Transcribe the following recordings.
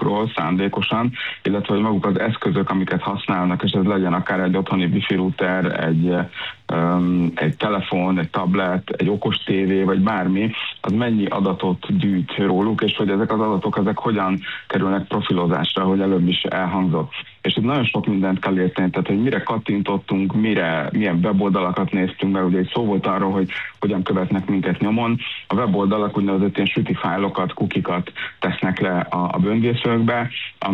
adatokról szándékosan, illetve hogy maguk az eszközök, amiket használnak, és ez legyen akár egy otthoni wifi router, egy telefon, egy tablet, egy okos tévé, vagy bármi, az mennyi adatot gyűjt róluk, és hogy ezek az adatok hogyan kerülnek profilozásra, hogy előbb is elhangzott. És itt nagyon sok mindent kell érteni, tehát hogy mire kattintottunk, milyen weboldalakat néztünk meg, ugye egy szó volt arról, hogy hogyan követnek minket nyomon. A weboldalak úgynevezett ilyen süti fájlokat, kukikat tesznek le a böngészőkbe,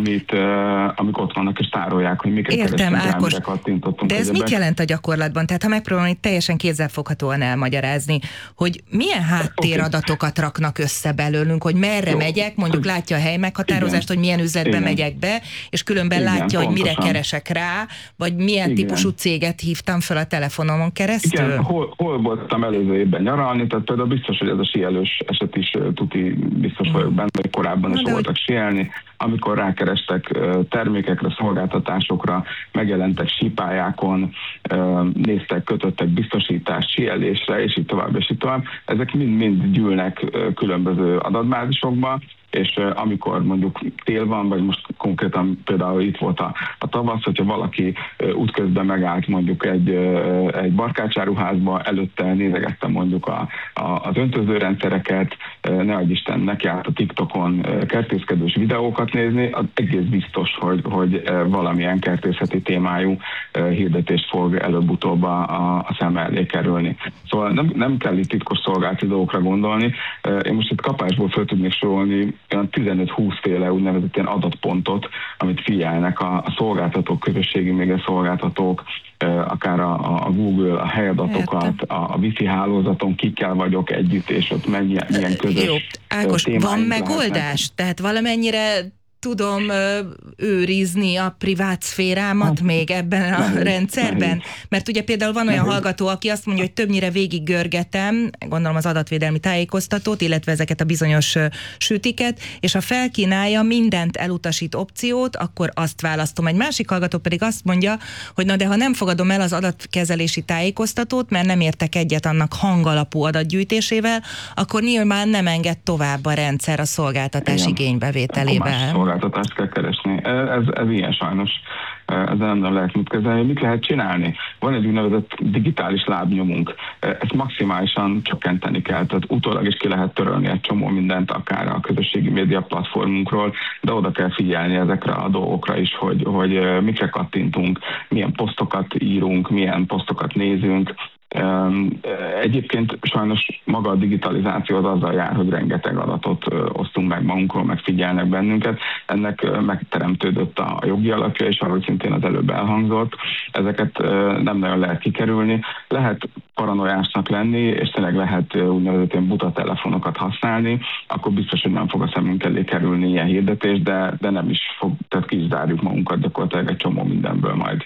amik ott vannak és tárolják, hogy miket értem, kerestünk rá, mire kattintottunk. De ez mit jelent a gyakorlatban? Tehát ha megpróbálom itt teljesen kézzelfoghatóan elmagyarázni, hogy milyen háttéradatokat raknak össze belőlünk, hogy merre megyek, mondjuk látja a hely meghatározást, hogy milyen üzletbe megyek be, és különben látja, hogy mire keresek rá, vagy milyen típusú céget hívtam fel a telefonomon keresztül? Igen, hol voltam előző évben nyaralni, tehát például biztos, hogy ez a síelős eset is tuti biztos vagyok benne, hogy korábban is voltak síelni, amikor rákerestek termékekre, szolgáltatásokra, megjelentek sípályákon, néztek, kötöttek biztosítást, síelésre, és így tovább, és így tovább. Ezek mind gyűlnek különböző adatbázisokba, és amikor mondjuk tél van, vagy most konkrétan például itt volt a tavasz, hogyha valaki útközben megállt mondjuk egy barkácsáruházba, előtte nézegette mondjuk az öntözőrendszereket, ne adj Isten, nekiállt a TikTokon kertészkedős videókat nézni, az egész biztos, hogy valamilyen kertészeti témájú hirdetést fog előbb-utóbb a szem elé kerülni. Szóval nem kell itt titkos szolgálati dolgokra gondolni. Én most itt kapásból föl tudnék sorolni olyan 15-20 féle úgynevezett ilyen adatpontot, amit figyelnek a szolgáltatók, közösségi média szolgáltatók, akár a Google, a helyadatokat, a Wi-Fi hálózaton kikkel vagyok együtt, és ott milyen közös. Jó, Ákos, van megoldás? Tehát valamennyire tudom őrizni a privát szférámat még ebben a rendszerben? Mert ugye például van olyan hallgató, aki azt mondja, hogy többnyire végig görgetem, gondolom az adatvédelmi tájékoztatót, illetve ezeket a bizonyos sütiket, és ha felkínálja mindent elutasít opciót, akkor azt választom. Egy másik hallgató pedig azt mondja, hogy na de ha nem fogadom el az adatkezelési tájékoztatót, mert nem értek egyet annak hangalapú adatgyűjtésével, akkor nyilván nem enged tovább a rendszer a szolgáltatás igénybevételével. Szolgáltatást kell keresni. Ez ilyen sajnos. Ezzel nem lehet mit kezelni. Mit lehet csinálni? Van egy úgynevezett digitális lábnyomunk. Ezt maximálisan csökkenteni kell. Tehát utólag is ki lehet törölni egy csomó mindent, akár a közösségi média platformunkról, de oda kell figyelni ezekre a dolgokra is, hogy mikre kattintunk, milyen posztokat írunk, milyen posztokat nézünk. Egyébként sajnos maga a digitalizáció az azzal jár, hogy rengeteg adatot osztunk meg magunkról, meg figyelnek bennünket. Ennek megteremtődött a jogi alapja, és ahogy szintén az előbb elhangzott, ezeket nem nagyon lehet kikerülni. Lehet paranoiásnak lenni, és tényleg lehet úgynevezett ilyen buta telefonokat használni, akkor biztos, hogy nem fog a szemünk elé kerülni ilyen hirdetés, de nem is fog, tehát ki is zárjuk magunkat gyakorlatilag egy csomó mindenből majd.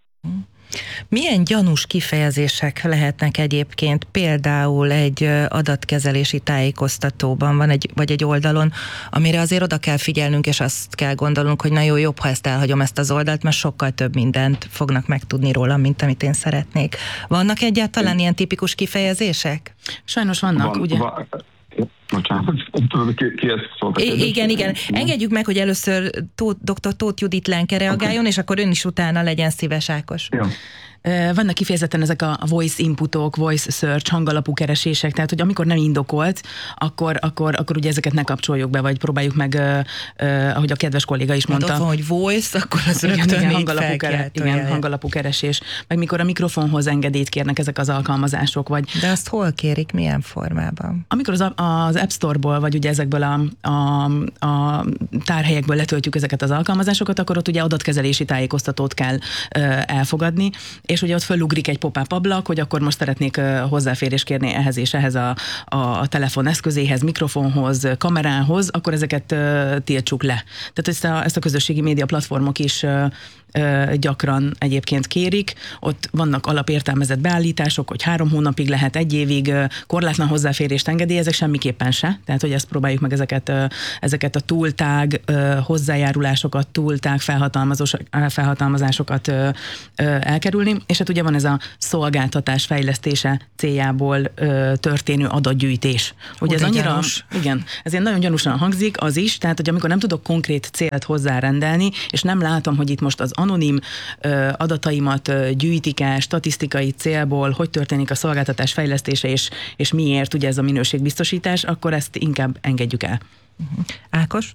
Milyen gyanús kifejezések lehetnek egyébként például egy adatkezelési tájékoztatóban vagy egy oldalon, amire azért oda kell figyelnünk, és azt kell gondolnunk, hogy na jó, jobb, ha ezt elhagyom ezt az oldalt, mert sokkal több mindent fognak megtudni rólam, mint amit én szeretnék. Vannak egyáltalán ilyen tipikus kifejezések? Sajnos vannak, ugye? Igen. Engedjük meg, hogy először dr. Tóth Judit Lenke reagáljon, és akkor ön is utána legyen szíves, Ákos. Ja. Vannak kifejezetten ezek a voice inputok, voice search, hangalapú keresések, tehát hogy amikor nem indokolt, akkor ugye ezeket ne kapcsoljuk be, vagy próbáljuk meg, ahogy a kedves kolléga is mondta. Ott van, hogy voice, akkor az rögtön hangalapú keresés. Meg mikor a mikrofonhoz engedélyt kérnek ezek az alkalmazások, vagy... De azt hol kérik, milyen formában? Amikor az App Store-ból, vagy ugye ezekből a tárhelyekből letöltjük ezeket az alkalmazásokat, akkor ott ugye adatkezelési tájékoztatót kell elfogadni, és ugye ott fölugrik egy pop-up ablak, hogy akkor most szeretnék hozzáférést kérni ehhez és ehhez a telefon eszközéhez, mikrofonhoz, kamerához, akkor ezeket tiltsuk le. Tehát ezt a közösségi média platformok is gyakran egyébként kérik. Ott vannak alapértelmezett beállítások, hogy 3 hónapig lehet, 1 évig korlátlan hozzáférést engedélyezek, semmiképpen se. Tehát, hogy ezt próbáljuk meg ezeket a túltág hozzájárulásokat, túltág felhatalmazásokat elkerülni. és hát ugye van ez a szolgáltatás fejlesztése céljából történő adatgyűjtés. Ugye ez annyira, igen, ez ilyen nagyon gyanúsan hangzik, az is, tehát hogy amikor nem tudok konkrét célt hozzárendelni, és nem látom, hogy itt most az anonim adataimat gyűjtik-e statisztikai célból, hogy történik a szolgáltatás fejlesztése, és miért ugye ez a minőségbiztosítás, akkor ezt inkább engedjük el. Ákos?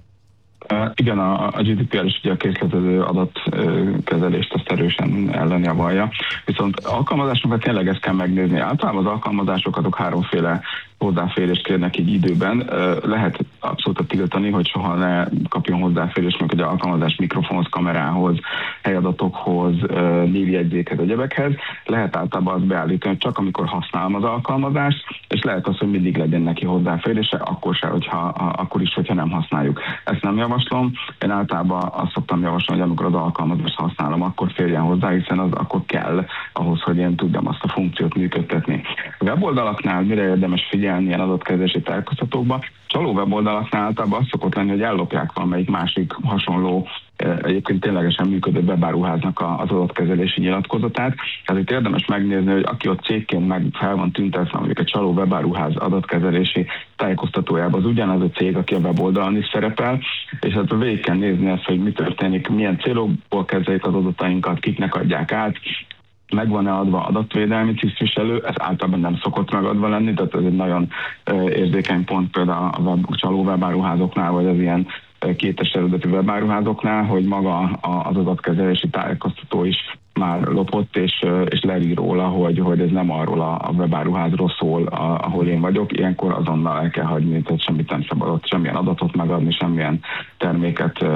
Igen, a GDPR is ugye a készletező adatkezelést azt erősen ellenjavalja, viszont alkalmazásokat tényleg ezt kell megnézni. Általában az alkalmazások azok háromféle hozzáférést kérnek így időben. Lehet abszolút tiltani, hogy soha ne kapjon hozzáférést, mondjuk egy alkalmazás mikrofonhoz, kamerához, helyadatokhoz, névjegyzékhez, egyebekhez. Lehet általában azt beállítani, hogy csak amikor használom az alkalmazást, és lehet az, hogy mindig legyen neki hozzáférése, akkor is, hogyha nem használjuk. Ezt nem javaslom. Én általában azt szoktam javasolni, hogy amikor az alkalmazást használom, akkor férjen hozzá, hiszen az akkor kell ahhoz, hogy én tudjam azt a funkciót működtetni. A weboldalaknál mire érdemes figyelni ilyen adatkezelési tájékoztatókba? Csaló weboldalaknál általában az szokott lenni, hogy ellopják valamelyik másik hasonló, egyébként ténylegesen működő webáruháznak az adatkezelési nyilatkozatát. Tehát itt érdemes megnézni, hogy aki ott cégként meg fel van tüntetve, mondjuk egy csaló webáruház adatkezelési tájékoztatójában, az ugyanaz a cég, aki a weboldalon is szerepel, és hát végig kell nézni ezt, hogy mi történik, milyen célokból kezelik az adatainkat, kiknek adják át, meg van-e adva adatvédelmi tisztviselő, ez általában nem szokott megadva lenni, tehát ez egy nagyon érzékeny pont például a csaló webáruházoknál, vagy az ilyen kétes eredetű webáruházoknál, hogy maga az adatkezelési tájékoztató is már lopott, és leír róla, hogy ez nem arról a webáruházról szól, ahol én vagyok. Ilyenkor azonnal el kell hagyni, tehát semmit nem szabadott, semmilyen adatot megadni, semmilyen terméket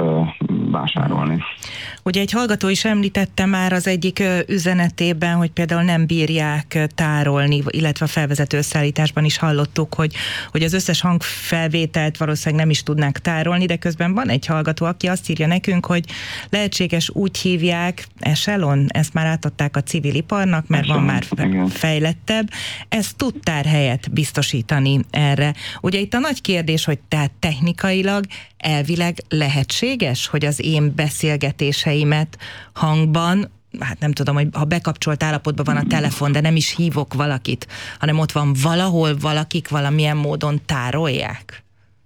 vásárolni. Ugye egy hallgató is említette már az egyik üzenetében, hogy például nem bírják tárolni, illetve a felvezető összeállításban is hallottuk, hogy az összes hangfelvételt valószínűleg nem is tudnák tárolni, de közben van egy hallgató, aki azt írja nekünk, hogy lehetséges úgy hívják, Echelon, ezt már átadták a civil iparnak, mert van már fejlettebb, ez tud tárhelyet biztosítani erre. Ugye itt a nagy kérdés, hogy tehát technikailag elvileg lehetséges, hogy az én beszélgetéseimet hangban, hát nem tudom, hogy ha bekapcsolt állapotban van a telefon, de nem is hívok valakit, hanem ott van valahol valakik valamilyen módon tárolják?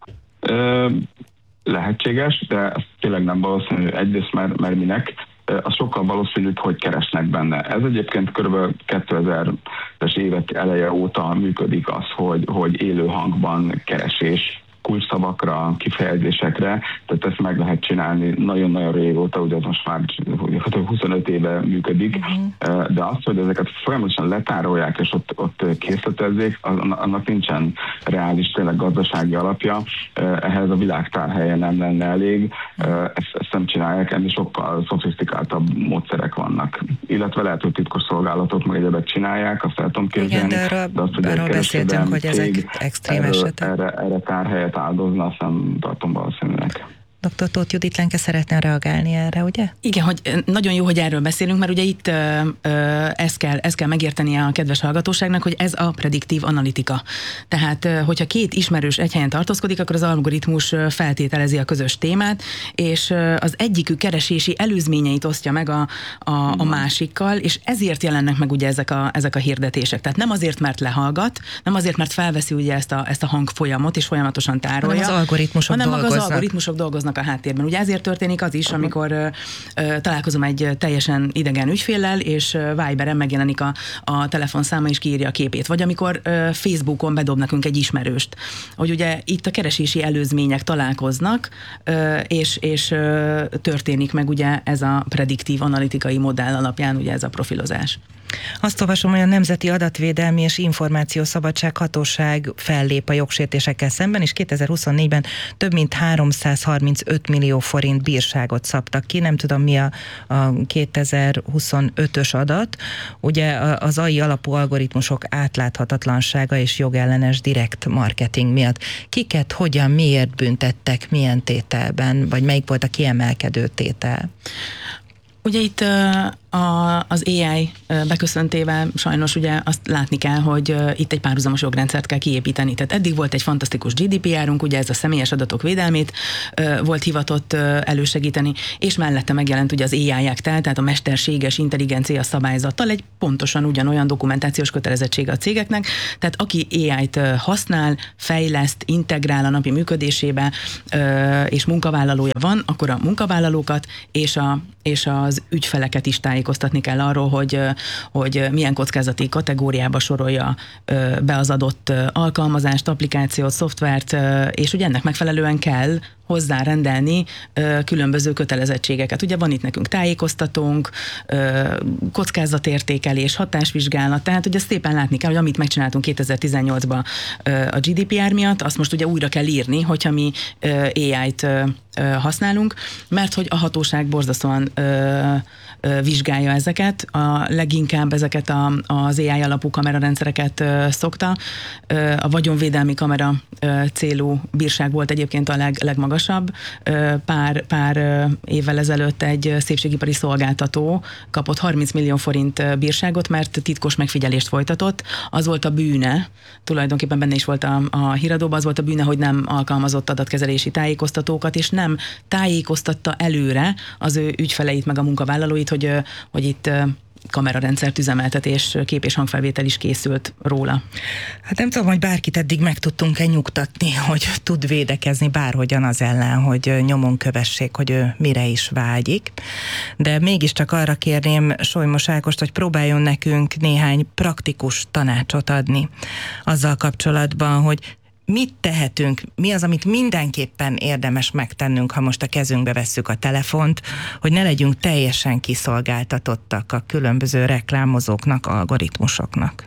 Lehetséges, de ez tényleg nem valószínű. Egyrészt mert minek? Az sokkal valószínűbb, hogy keresnek benne. Ez egyébként kb. 2000-es évek eleje óta működik az, hogy élő hangban keresés kulcsszavakra, kifejezésekre, tehát ezt meg lehet csinálni nagyon-nagyon régóta, ugye az most már 25 éve működik, de azt, hogy ezeket folyamatosan letárolják és ott készletezzék, annak nincsen reális, tényleg gazdasági alapja, ehhez a világtárhelye nem lenne elég, ezt nem csinálják, ennél sokkal szofisztikáltabb módszerek vannak. Illetve lehet, hogy titkos szolgálatok meg egyebek csinálják, azt el tudom képzelni. Igen, de arról beszéltünk, hogy ezek extrém esetek. Erre tárhelyet áldozna, azt nem tartom valószínűleg. Dr. Tóth Judit Lenke szeretne reagálni erre, ugye? Igen, hogy nagyon jó, hogy erről beszélünk, mert ugye itt ezt kell megértenie a kedves hallgatóságnak, hogy ez a prediktív analitika. Tehát, hogyha két ismerős egy helyen tartózkodik, akkor az algoritmus feltételezi a közös témát, és az egyikük keresési előzményeit osztja meg a másikkal, és ezért jelennek meg ugye ezek a hirdetések. Tehát nem azért, mert lehallgat, nem azért, mert felveszi ugye ezt a hangfolyamot, és folyamatosan tárolja, hanem az algoritmusok dolgoznak a háttérben. Ugye ezért történik az is, amikor találkozom egy teljesen idegen ügyféllel, és Viberen megjelenik a telefonszáma, és kiírja a képét. Vagy amikor Facebookon bedob nekünk egy ismerőst. Hogy ugye itt a keresési előzmények találkoznak, és történik meg ugye ez a prediktív analitikai modell alapján ugye ez a profilozás. Azt olvasom, hogy a Nemzeti Adatvédelmi és Információszabadság Hatóság fellép a jogsértésekkel szemben, és 2024-ben több mint 335 millió forint bírságot szabtak ki. Nem tudom, mi a 2025-ös adat. Ugye az AI alapú algoritmusok átláthatatlansága és jogellenes direkt marketing miatt. Kiket, hogyan, miért büntettek, milyen tételben, vagy melyik volt a kiemelkedő tétel? Ugye itt Az AI beköszöntével sajnos ugye azt látni kell, hogy itt egy párhuzamos jogrendszert kell kiépíteni. Tehát eddig volt egy fantasztikus GDPR-unk, ugye ez a személyes adatok védelmét volt hivatott elősegíteni, és mellette megjelent ugye az AI Act, tehát a mesterséges intelligencia szabályzattal egy pontosan ugyanolyan dokumentációs kötelezettsége a cégeknek, tehát aki AI-t használ, fejleszt, integrál a napi működésébe, és munkavállalója van, akkor a munkavállalókat és az ügyfeleket is tájékoztatni kell arról, hogy milyen kockázati kategóriába sorolja be az adott alkalmazást, applikációt, szoftvert, és ugye ennek megfelelően kell hozzárendelni különböző kötelezettségeket. Ugye van itt nekünk tájékoztatónk, kockázatértékelés, hatásvizsgálat, tehát ugye szépen látni kell, hogy amit megcsináltunk 2018-ban a GDPR miatt, azt most ugye újra kell írni, hogyha mi AI-t használunk, mert hogy a hatóság borzasztóan vizsgálja ezeket, leginkább ezeket az AI alapú kamerarendszereket szokta. A vagyonvédelmi kamera célú bírság volt egyébként a legmagasabb. Pár évvel ezelőtt egy szépségipari szolgáltató kapott 30 millió forint bírságot, mert titkos megfigyelést folytatott. Az volt a bűne, tulajdonképpen benne is volt a híradóban, az volt a bűne, hogy nem alkalmazott adatkezelési tájékoztatókat, és nem tájékoztatta előre az ő ügyfeleit meg a munkavállalóit, hogy itt kamerarendszert üzemeltet, és kép- és hangfelvétel is készült róla. Hát nem tudom, hogy bárkit eddig meg tudtunk-e nyugtatni, hogy tud védekezni bárhogyan az ellen, hogy nyomon kövessék, hogy ő mire is vágyik. De mégiscsak arra kérném Solymos Ágost, hogy próbáljon nekünk néhány praktikus tanácsot adni azzal kapcsolatban, hogy mit tehetünk, mi az, amit mindenképpen érdemes megtennünk, ha most a kezünkbe vesszük a telefont, hogy ne legyünk teljesen kiszolgáltatottak a különböző reklámozóknak, algoritmusoknak?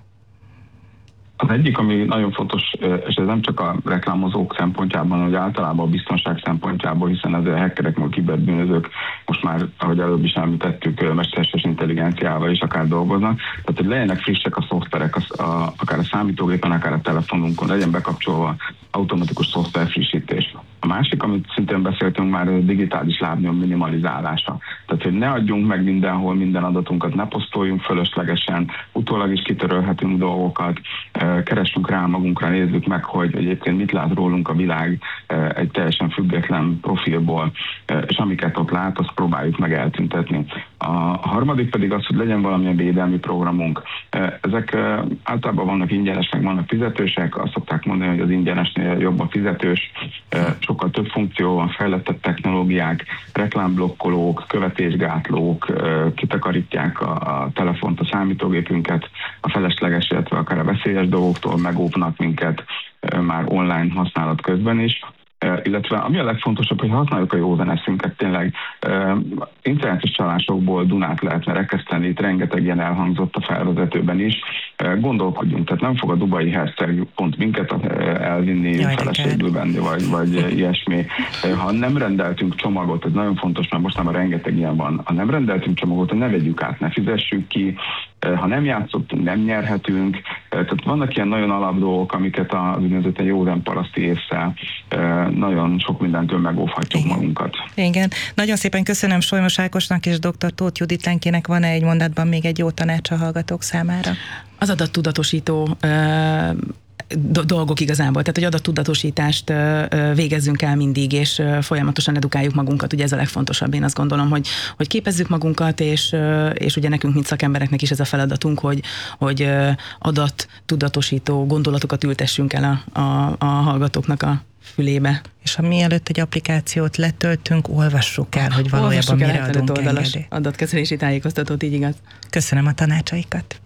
Az egyik, ami nagyon fontos, és ez nem csak a reklámozók szempontjában, hogy általában a biztonság szempontjából, hiszen ezért a hackerek, meg kiberbűnözők most már, ahogy előbb is említettük, mesterséges intelligenciával is akár dolgoznak. Tehát, hogy legyenek frissek a szoftverek, akár a számítógépen, akár a telefonunkon, legyen bekapcsolva automatikus szoftver frissítés. A másik, amit szintén beszéltünk már, a digitális lábnyom minimalizálása. Tehát, hogy ne adjunk meg mindenhol minden adatunkat, ne posztoljunk fölöslegesen, utólag is kitörölhetünk dolgokat, keressünk rá magunkra, nézzük meg, hogy egyébként mit lát rólunk a világ egy teljesen független profilból, és amiket ott lát, azt próbáljuk meg eltüntetni. A harmadik pedig az, hogy legyen valamilyen védelmi programunk. Ezek általában vannak ingyenesek, vannak fizetősek, azt szokták mondani, hogy az ingyenesnél jobb a fizetős, sokkal több funkció van, fejlettebb technológiák, reklámblokkolók, követésgátlók, kitakarítják a telefont, a számítógépünket, a felesleges, illetve akár a veszélyes dolgoktól megóvnak minket már online használat közben is. Illetve ami a legfontosabb, hogy használjuk a józan eszünket, tényleg internetes csalásokból Dunát lehetne rekeszteni, itt rengeteg ilyen elhangzott a felvezetőben is. Gondolkodjunk, tehát nem fog a dubai herceg pont minket elvinni, feleségül venni, vagy ilyesmi. Ha nem rendeltünk csomagot, ez nagyon fontos, mert most már rengeteg ilyen van, ha nem rendeltünk csomagot, ne vegyük át, ne fizessük ki, ha nem játszottunk, nem nyerhetünk. Tehát vannak ilyen nagyon alapdolgok, amiket az úgynevezett józan paraszti ésszel nagyon sok mindentől megóvhatjuk magunkat. Igen. Nagyon szépen köszönöm Solymos Ágosnak és dr. Tóth Judit Lenkének. Van-e egy mondatban még egy jó tanács a hallgatók számára? Az adattudatosító dolgok igazából, tehát hogy adattudatosítást végezzünk el mindig, és folyamatosan edukáljuk magunkat, ugye ez a legfontosabb, én azt gondolom, hogy képezzük magunkat, és ugye nekünk, mint szakembereknek is ez a feladatunk, hogy adattudatosító gondolatokat ültessünk el a hallgatóknak a fülébe. És ha mielőtt egy applikációt letöltünk, olvassuk el, hogy valójában mire adunk engedélyt. Adatkezelési tájékoztatót, így igaz. Köszönöm a tanácsaikat.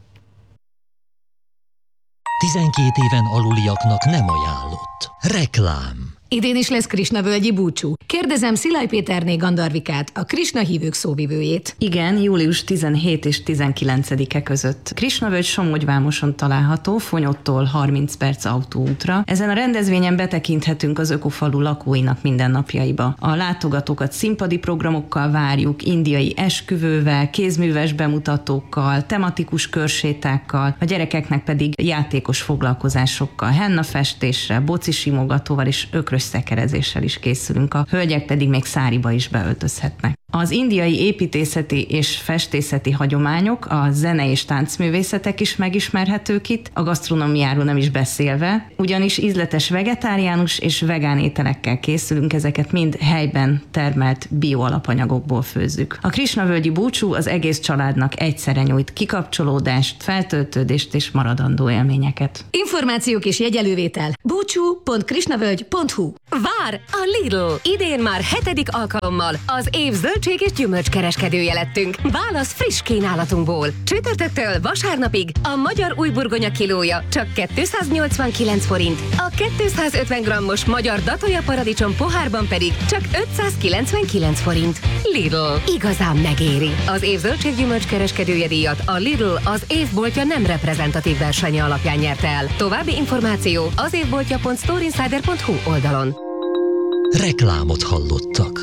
12 éven aluliaknak nem ajánlott. Reklám. Idén is lesz Krisnavölgyi búcsú. Kérdezem Szilágy Péterné Gandarvikát, a Krisna hívők szóvivőjét. Igen, július 17 és 19-e között. Krisnavölgy Somogyvámoson található, Fonyottól 30 perc autóútra. Ezen a rendezvényen betekinthetünk az ökofalu lakóinak mindennapjaiba. A látogatókat színpadi programokkal várjuk, indiai esküvővel, kézműves bemutatókkal, tematikus körsétákkal, a gyerekeknek pedig játékos foglalkozásokkal, hennafestéssel, bocisimogatóval és ökrös szekerezéssel is készülünk. A hölgyek pedig még száriba is beöltözhetnek. Az indiai építészeti és festészeti hagyományok, a zene és táncművészetek is megismerhetők itt, a gasztronómiáról nem is beszélve, ugyanis ízletes vegetáriánus és vegán ételekkel készülünk, ezeket mind helyben termelt bioalapanyagokból főzzük. A Krisnavölgyi búcsú az egész családnak egyszerre nyújt kikapcsolódást, feltöltődést és maradandó élményeket. Információk és jegyelővétel búcsú.krisnavölgy.hu. Vár a Lidl! Idén már 7. alkalommal az év zöldség és gyümölcskereskedője lettünk. Válasz friss kínálatunkból. Csütörtöktől vasárnapig a magyar újburgonya kilója csak 289 forint, a 250 grammos magyar datója paradicsom pohárban pedig csak 599 forint. Lidl. Igazán megéri. Az év zöldség gyümölcskereskedője díjat a Lidl az évboltja nem reprezentatív versenye alapján nyerte el. További információ az évboltja.storeinsider.hu oldalon. Reklámot hallottak.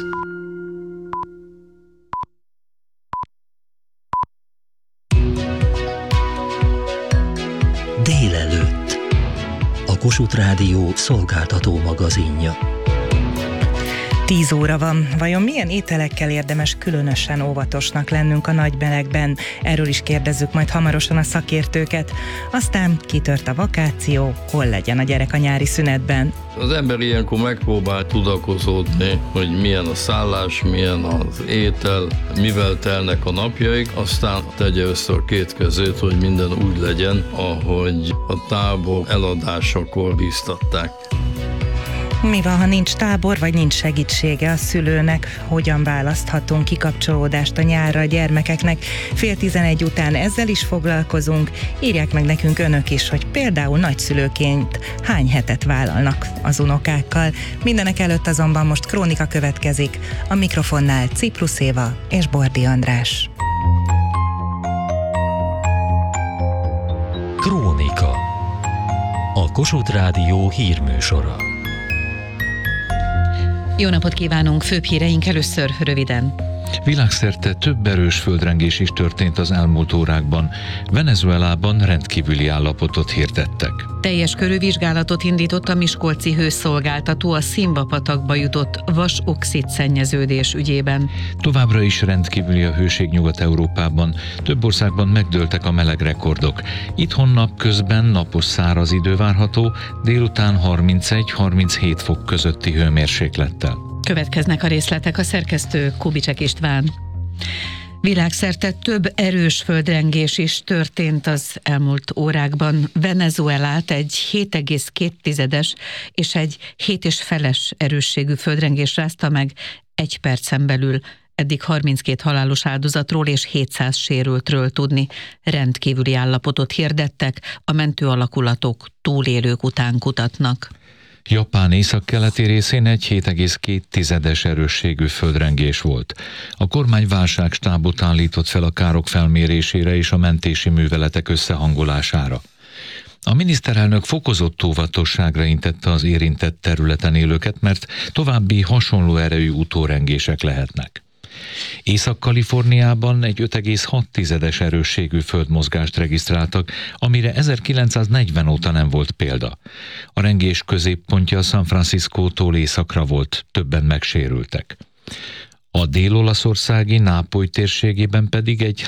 Délelőtt. A Kossuth Rádió szolgáltató magazinja. 10 óra van. Vajon milyen ételekkel érdemes különösen óvatosnak lennünk a nagy melegben? Erről is kérdezzük majd hamarosan a szakértőket. Aztán kitört a vakáció, hol legyen a gyerek a nyári szünetben? Az ember ilyenkor megpróbál tudakozódni, hogy milyen a szállás, milyen az étel, mivel telnek a napjaik, aztán tegye össze a két kezét, hogy minden úgy legyen, ahogy a tábor eladásakor bíztatták. Mi van, ha nincs tábor, vagy nincs segítsége a szülőnek? Hogyan választhatunk kikapcsolódást a nyárra a gyermekeknek? 10:30 után ezzel is foglalkozunk. Írják meg nekünk önök is, hogy például nagyszülőként hány hetet vállalnak az unokákkal. Mindenek előtt azonban most krónika következik. A mikrofonnál Ciprus Éva és Bordi András. Krónika. A Kossuth Rádió hírműsora. Jó napot kívánunk, főbb híreink először röviden. Világszerte több erős földrengés is történt az elmúlt órákban. Venezuelában rendkívüli állapotot hirdettek. Teljes körű vizsgálatot indított a miskolci hőszolgáltató a Szimba-patakba jutott vas-oxid szennyeződés ügyében. Továbbra is rendkívüli a hőség Nyugat-Európában. Több országban megdőltek a melegrekordok. Itthon napközben napos száraz idő várható, délután 31-37 fok közötti hőmérséklettel. Következnek a részletek, a szerkesztő Kubicsek István. Világszerte több erős földrengés is történt az elmúlt órákban. Venezuelát egy 7,2 és egy 7,5 erősségű földrengés rázta meg 1 percen belül. Eddig 32 halálos áldozatról és 700 sérültről tudni. Rendkívüli állapotot hirdettek, a mentőalakulatok túlélők után kutatnak. Japán északkeleti részén egy 7,2 erősségű földrengés volt. A kormány válságstábot állított fel a károk felmérésére és a mentési műveletek összehangolására. A miniszterelnök fokozott óvatosságra intette az érintett területen élőket, mert további hasonló erejű utórengések lehetnek. Észak-Kaliforniában egy 5,6 erősségű földmozgást regisztráltak, amire 1940 óta nem volt példa. A rengés középpontja San Franciscótól északra volt, többen megsérültek. A dél-olaszországi Nápoly térségében pedig egy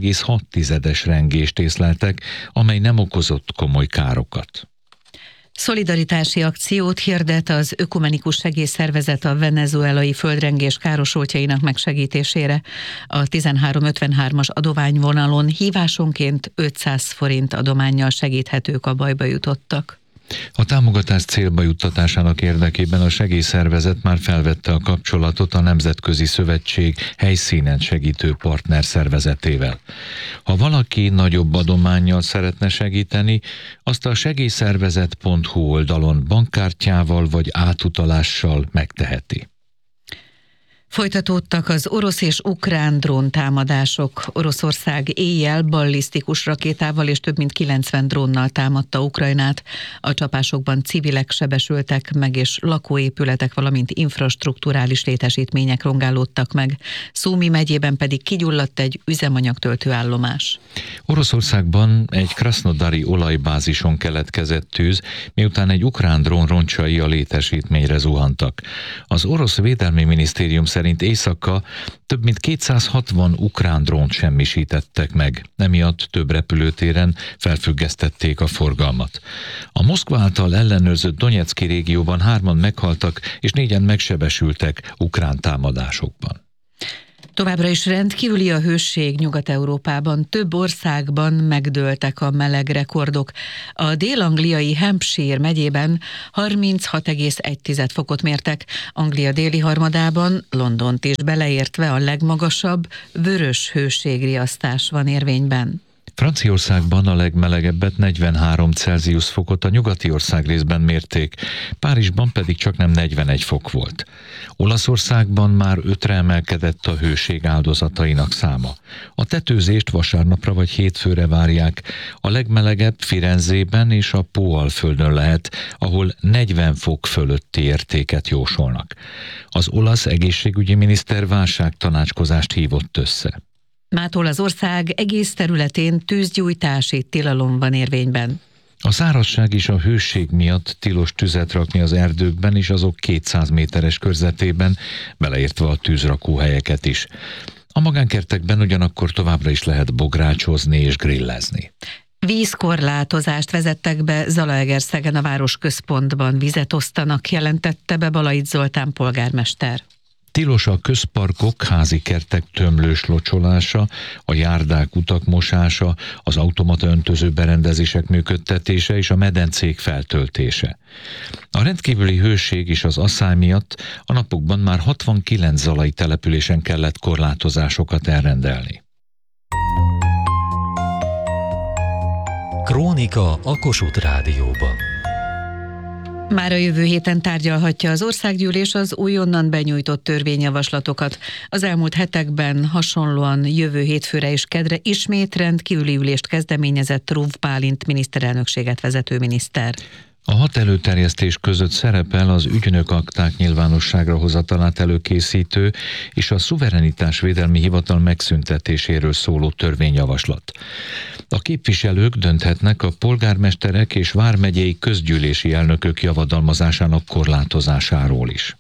3,6 rengést észleltek, amely nem okozott komoly károkat. Szolidaritási akciót hirdet az Ökumenikus Segélyszervezet a venezuelai földrengés károsultjainak megsegítésére. A 1353-as adományvonalon hívásonként 500 forint adománnyal segíthetők a bajba jutottak. A támogatás célba juttatásának érdekében a segélyszervezet már felvette a kapcsolatot a Nemzetközi Szövetség helyszínen segítő partner szervezetével. Ha valaki nagyobb adománnyal szeretne segíteni, azt a segélyszervezet.hu oldalon bankkártyával vagy átutalással megteheti. Folytatódtak az orosz és ukrán dróntámadások. Oroszország éjjel ballisztikus rakétával és több mint 90 drónnal támadta Ukrajnát. A csapásokban civilek sebesültek meg, és lakóépületek, valamint infrastrukturális létesítmények rongálódtak meg. Szumi megyében pedig kigyulladt egy üzemanyagtöltőállomás. Oroszországban egy krasznodari olajbázison keletkezett tűz, miután egy ukrán drón roncsai a létesítményre zuhantak. Az orosz védelmi minisztérium szerint éjszaka több mint 260 ukrán drónt semmisítettek meg. Emiatt több repülőtéren felfüggesztették a forgalmat. A Moszkva által ellenőrzött Donyecky régióban 3-an meghaltak és 4-en megsebesültek ukrán támadásokban. Továbbra is rendkívüli a hőség Nyugat-Európában, több országban megdőltek a meleg rekordok. A dél-angliai Hampshire megyében 36,1 fokot mértek, Anglia déli harmadában, Londont is beleértve a legmagasabb vörös hőségriasztás van érvényben. Franciaországban a legmelegebbet 43 Celsius fokot a nyugati ország részben mérték, Párizsban pedig csaknem 41 fok volt. Olaszországban már 5-re emelkedett a hőség áldozatainak száma. A tetőzést vasárnapra vagy hétfőre várják. A legmelegebb Firenzében és a Póalföldön lehet, ahol 40 fok fölötti értéket jósolnak. Az olasz egészségügyi miniszter válságtanácskozást hívott össze. Mától az ország egész területén tűzgyújtási tilalom van érvényben. A szárazság és a hőség miatt tilos tüzet rakni az erdőkben és azok 200 méteres körzetében, beleértve a tűzrakóhelyeket is. A magánkertekben ugyanakkor továbbra is lehet bográcsozni és grillezni. Vízkorlátozást vezettek be Zalaegerszegen, a városközpontban vizet osztanak, jelentette be Balait Zoltán polgármester. Tilos a közparkok, házi kertek tömlős locsolása, a járdák, utak mosása, az automata öntöző berendezések működtetése és a medencék feltöltése. A rendkívüli hőség és az asszály miatt a napokban már 69 zalai településen kellett korlátozásokat elrendelni. Krónika a Kossuth Rádióban. Már a jövő héten tárgyalhatja az országgyűlés az újonnan benyújtott törvényjavaslatokat. Az elmúlt hetekben hasonlóan jövő hétfőre és kedre ismét rendkívüli ülést kezdeményezett Rúv Bálint miniszterelnökséget vezető miniszter. A 6 előterjesztés között szerepel az ügynökakták nyilvánosságra hozatalát előkészítő és a szuverenitásvédelmi hivatal megszüntetéséről szóló törvényjavaslat. A képviselők dönthetnek a polgármesterek és vármegyei közgyűlési elnökök javadalmazásának korlátozásáról is.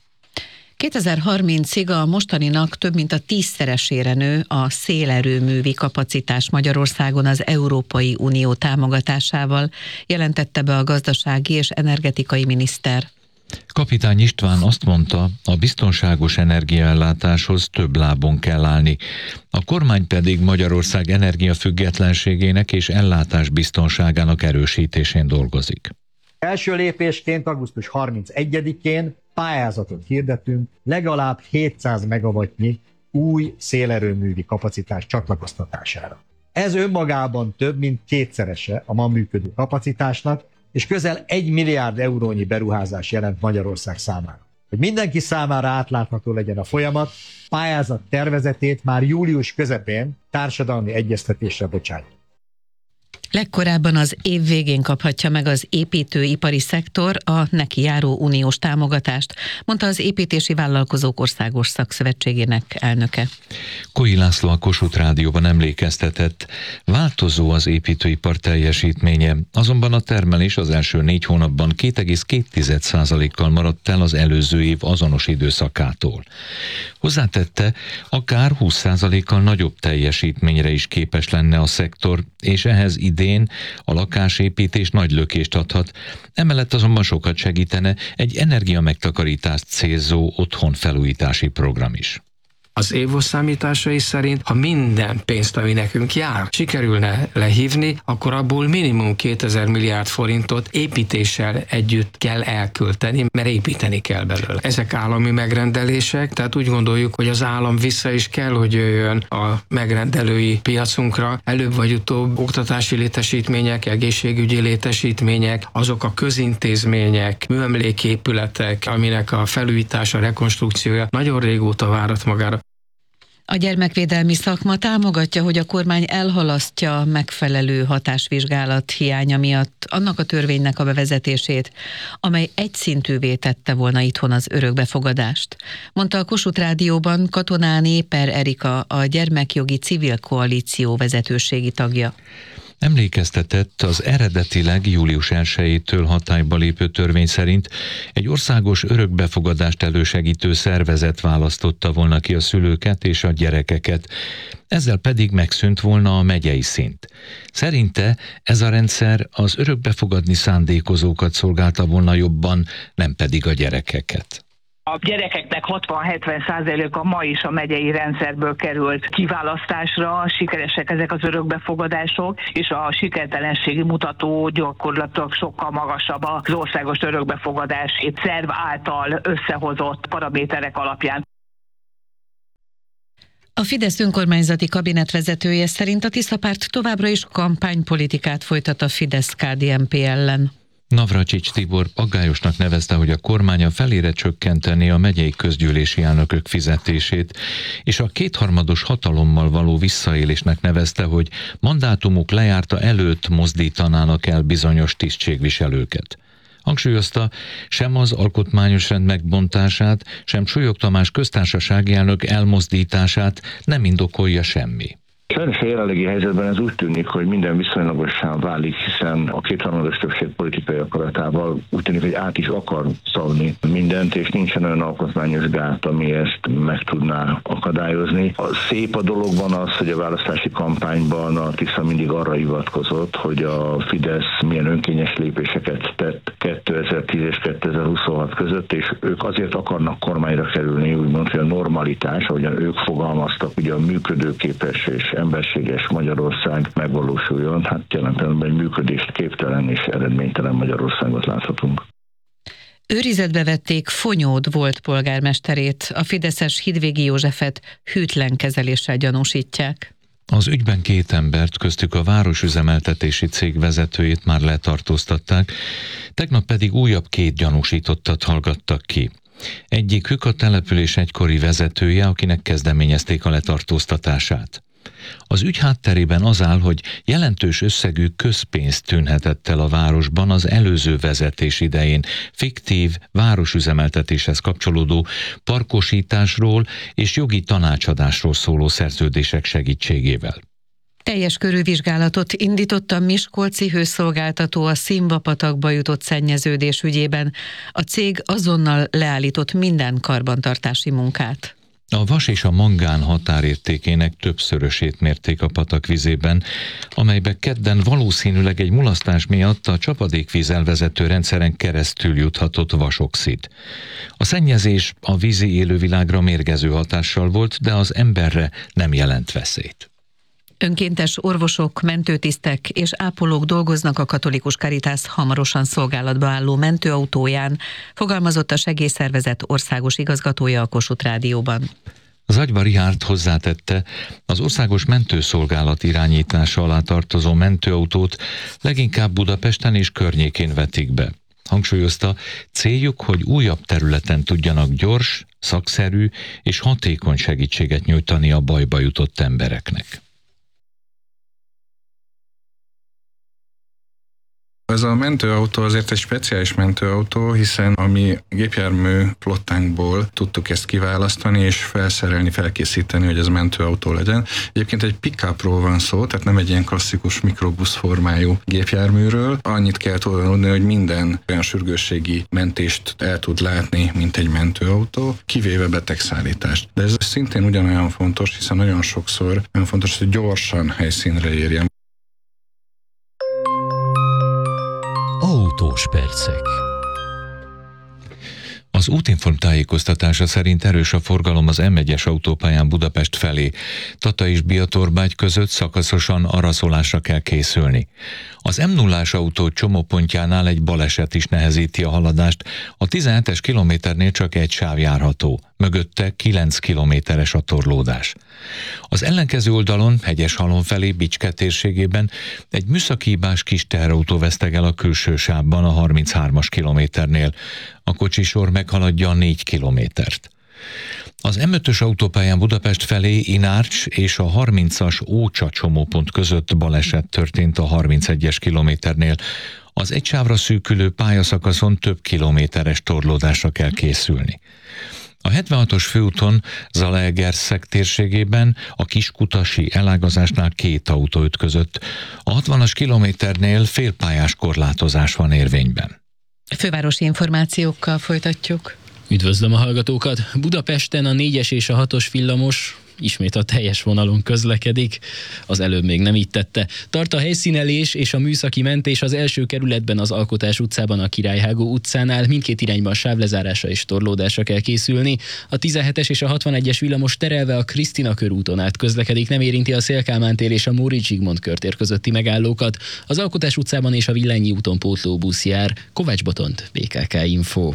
2030-ig a mostaninak több mint a 10-szeresére nő a szélerőművi kapacitás Magyarországon az Európai Unió támogatásával, jelentette be a gazdasági és energetikai miniszter. Kapitány István azt mondta, a biztonságos energiaellátáshoz több lábon kell állni. A kormány pedig Magyarország energiafüggetlenségének és ellátás biztonságának erősítésén dolgozik. Első lépésként augusztus 31-én pályázatot hirdetünk legalább 700 megawattnyi új szélerőművi kapacitás csatlakoztatására. Ez önmagában több mint 2-szerese a ma működő kapacitásnak, és közel 1 milliárd eurónyi beruházás jelent Magyarország számára. Hogy mindenki számára átlátható legyen a folyamat, pályázat tervezetét már július közepén társadalmi egyeztetésre bocsátjuk. Legkorábban az év végén kaphatja meg az építőipari szektor a neki járó uniós támogatást, mondta az Építési Vállalkozók Országos Szakszövetségének elnöke. Koi László a Kossuth Rádióban emlékeztetett, változó az építőipar teljesítménye, azonban a termelés az első 4 hónapban 2,2%-kal maradt el az előző év azonos időszakától. Hozzátette, akár 20%-kal nagyobb teljesítményre is képes lenne a szektor, és ehhez idén a lakásépítés nagy lökést adhat, emellett azonban sokat segítene egy energiamegtakarítást célzó otthonfelújítási program is. Az évos számításai szerint, ha minden pénzt, ami nekünk jár, sikerülne lehívni, akkor abból minimum 2000 milliárd forintot építéssel együtt kell elkölteni, mert építeni kell belőle. Ezek állami megrendelések, tehát úgy gondoljuk, hogy az állam vissza is kell, hogy jöjjön a megrendelői piacunkra. Előbb vagy utóbb oktatási létesítmények, egészségügyi létesítmények, azok a közintézmények, műemléképületek, aminek a felújítása, rekonstrukciója nagyon régóta várat magára. A gyermekvédelmi szakma támogatja, hogy a kormány elhalasztja megfelelő hatásvizsgálat hiánya miatt annak a törvénynek a bevezetését, amely egyszintűvé tette volna itthon az örökbefogadást. Mondta a Kossuth Rádióban Katonáné Per Erika, a Gyermekjogi Civil Koalíció vezetőségi tagja. Emlékeztetett, az eredetileg július 1-től hatályba lépő törvény szerint egy országos örökbefogadást elősegítő szervezet választotta volna ki a szülőket és a gyerekeket, ezzel pedig megszűnt volna a megyei szint. Szerinte ez a rendszer az örökbefogadni szándékozókat szolgálta volna jobban, nem pedig a gyerekeket. A gyerekeknek 60-70%-a ma is a megyei rendszerből került kiválasztásra, sikeresek ezek az örökbefogadások, és a sikertelenségi mutató gyakorlatilag sokkal magasabb az országos örökbefogadási szerv által összehozott paraméterek alapján. A Fidesz önkormányzati kabinetvezetője szerint a Tiszapárt továbbra is kampánypolitikát folytat a Fidesz-KDNP ellen. Navracsics Tibor aggályosnak nevezte, hogy a kormánya felére csökkenteni a megyei közgyűlési elnökök fizetését, és a kétharmados hatalommal való visszaélésnek nevezte, hogy mandátumuk lejárta előtt mozdítanának el bizonyos tisztségviselőket. Hangsúlyozta, sem az alkotmányos rend megbontását, sem Súlyog Tamás köztársasági elnök elmozdítását nem indokolja semmi. Sajnos a jelenlegi helyzetben ez úgy tűnik, hogy minden viszonylagossá válik, hiszen a kétharmados többség politikai akaratával úgy tűnik, hogy át is akar szavni mindent, és nincsen olyan alkotmányos gát, ami ezt meg tudná akadályozni. A szép a dologban az, hogy a választási kampányban a Tisza mindig arra hivatkozott, hogy a Fidesz milyen önkényes lépéseket tett 2010 és 2026 között, és ők azért akarnak kormányra kerülni, úgymond, hogy a normalitás, ahogyan ők fogalmaztak, ugye a működőképes és emberséges Magyarország megvalósuljon. Hát jelen pillanatban egy működést képtelen és eredménytelen Magyarországot láthatunk. Őrizetbe vették Fonyód volt polgármesterét, a fideszes Hidvégi Józsefet hűtlen kezeléssel gyanúsítják. Az ügyben 2 embert, köztük a városüzemeltetési cég vezetőjét már letartóztatták, tegnap pedig újabb 2 gyanúsítottat hallgattak ki. Egyikük a település egykori vezetője, akinek kezdeményezték a letartóztatását. Az ügy hátterében az áll, hogy jelentős összegű közpénzt tűnhetett el a városban az előző vezetés idején fiktív városüzemeltetéshez kapcsolódó parkosításról és jogi tanácsadásról szóló szerződések segítségével. Teljes körű vizsgálatot indított a miskolci hőszolgáltató a Szimvapatakba jutott szennyeződés ügyében. A cég azonnal leállított minden karbantartási munkát. A vas és a mangán határértékének többszörösét mérték a patak vizében, amelybe kedden valószínűleg egy mulasztás miatt a csapadékvíz elvezető rendszeren keresztül juthatott vasoxid. A szennyezés a vízi élővilágra mérgező hatással volt, de az emberre nem jelent veszélyt. Önkéntes orvosok, mentőtisztek és ápolók dolgoznak a Katolikus Caritas hamarosan szolgálatba álló mentőautóján, fogalmazott a segélyszervezet országos igazgatója a Kossuth Rádióban. Zagyva Richárd hozzátette, az országos mentőszolgálat irányítása alá tartozó mentőautót leginkább Budapesten és környékén vetik be. Hangsúlyozta, céljuk, hogy újabb területen tudjanak gyors, szakszerű és hatékony segítséget nyújtani a bajba jutott embereknek. Ez a mentőautó azért egy speciális mentőautó, hiszen a mi gépjármű flottánkból tudtuk ezt kiválasztani és felszerelni, felkészíteni, hogy ez mentőautó legyen. Egyébként egy pick-upról van szó, tehát nem egy ilyen klasszikus mikrobusz formájú gépjárműről. Annyit kell tudni, hogy minden olyan sürgősségi mentést el tud látni, mint egy mentőautó, kivéve betegszállítást. De ez szintén ugyanolyan fontos, hiszen nagyon sokszor nagyon fontos, hogy gyorsan helyszínre érjen. Autós percek. Az Útinform tájékoztatása szerint erős a forgalom az M1-es autópályán Budapest felé. Tata és Biatorbágy között szakaszosan araszolásra kell készülni. Az M0-ás autó csomópontjánál egy baleset is nehezíti a haladást. A 17-es kilométernél csak egy sáv járható. Mögötte 9 kilométeres a torlódás. Az ellenkező oldalon, Hegyeshalom felé, Bicske térségében egy műszaki hibás kis teherautó veszteg el a külső sávban a 33-as kilométernél. A kocsisor meghaladja a 4 kilométert. Az M5-ös autópályán Budapest felé Inárcs és a 30-as Ócsa csomópont között baleset történt a 31-es kilométernél. Az egy sávra szűkülő pályaszakaszon több kilométeres torlódásra kell készülni. A 76-os főúton Zalaegerszeg térségében a Kiskutasi elágazásnál 2 autó ütközött. A 60-as kilométernél félpályás korlátozás van érvényben. Fővárosi információkkal folytatjuk. Üdvözlöm a hallgatókat! Budapesten a 4-es és a 6-os villamos ismét a teljes vonalon közlekedik, az előbb még nem így tette. Tart a helyszínelés és a műszaki mentés az első kerületben, az Alkotás utcában, a Királyhágó utcánál. Mindkét irányban sávlezárásra és torlódásra kell készülni. A 17-es és a 61-es villamos terelve a Krisztina körúton át közlekedik, nem érinti a Széll-Kálmán tér és a Móricz Zsigmond körtér közötti megállókat. Az Alkotás utcában és a Villányi úton pótlóbusz jár. Kovács Botont, BKK Info.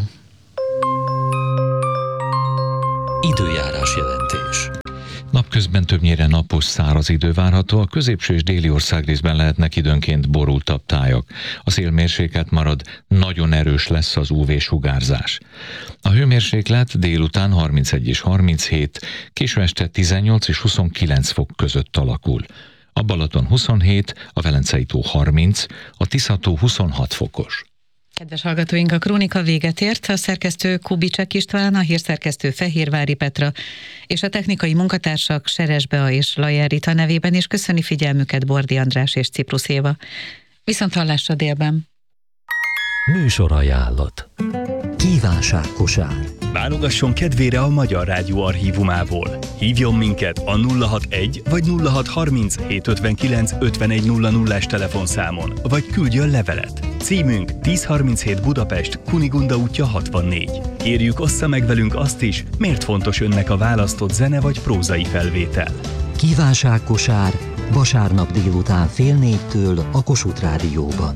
Időjárás jelentés. Napközben többnyire napos, száraz idő várható, a középső és déli országrészben lehetnek időnként borultabb tájak. A szél mérsékelt marad, nagyon erős lesz az UV-sugárzás. A hőmérséklet délután 31 és 37, késő este 18 és 29 fok között alakul. A Balaton 27, a Velencei tó 30, a Tisza-tó 26 fokos. Kedves hallgatóink, a krónika véget ért, a szerkesztő Kubicsek István, a hírszerkesztő Fehérvári Petra és a technikai munkatársak Seres Bea és Lajer Rita nevében is köszöni figyelmüket Bordi András és Ciprus Éva. Viszonthallásra délben. Műsorajánlat. Kívánságkosár. Válogasson kedvére a Magyar Rádió archívumából. Hívjon minket a 061 vagy 0630 759 5100-as telefonszámon, vagy küldjön levelet. Címünk 1037 Budapest, Kunigunda útja 64. Kérjük, ossza meg velünk azt is, miért fontos önnek a választott zene vagy prózai felvétel. Kívánságkosár vasárnap délután 3:30 a Kossuth Rádióban.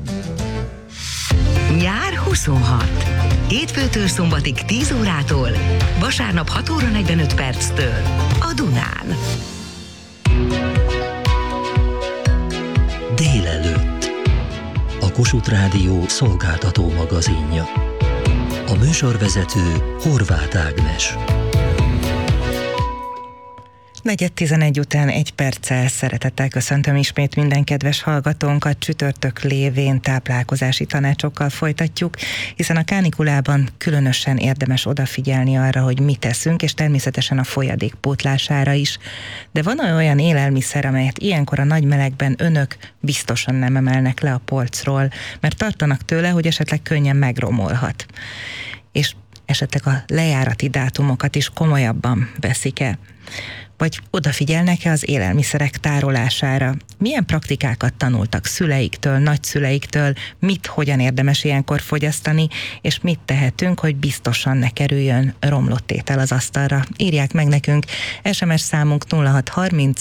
Nyár 26. Hétfőtől szombatig 10 órától, vasárnap 6 óra 45 perctől a Dunán. Délelőtt. A Kossuth Rádió szolgáltató magazinja. A műsorvezető Horváth Ágnes. 4:11 után 1 perccel szeretettel köszöntöm ismét minden kedves hallgatónkat. Csütörtök lévén táplálkozási tanácsokkal folytatjuk, hiszen a kánikulában különösen érdemes odafigyelni arra, hogy mit teszünk, és természetesen a folyadék pótlására is. De van olyan élelmiszer, amelyet ilyenkor a nagy melegben önök biztosan nem emelnek le a polcról, mert tartanak tőle, hogy esetleg könnyen megromolhat. És esetleg a lejárati dátumokat is komolyabban veszik-e? Vagy odafigyelnek-e az élelmiszerek tárolására? Milyen praktikákat tanultak szüleiktől, nagyszüleiktől, hogyan érdemes ilyenkor fogyasztani, és mit tehetünk, hogy biztosan ne kerüljön romlott étel az asztalra? Írják meg nekünk, SMS számunk 0630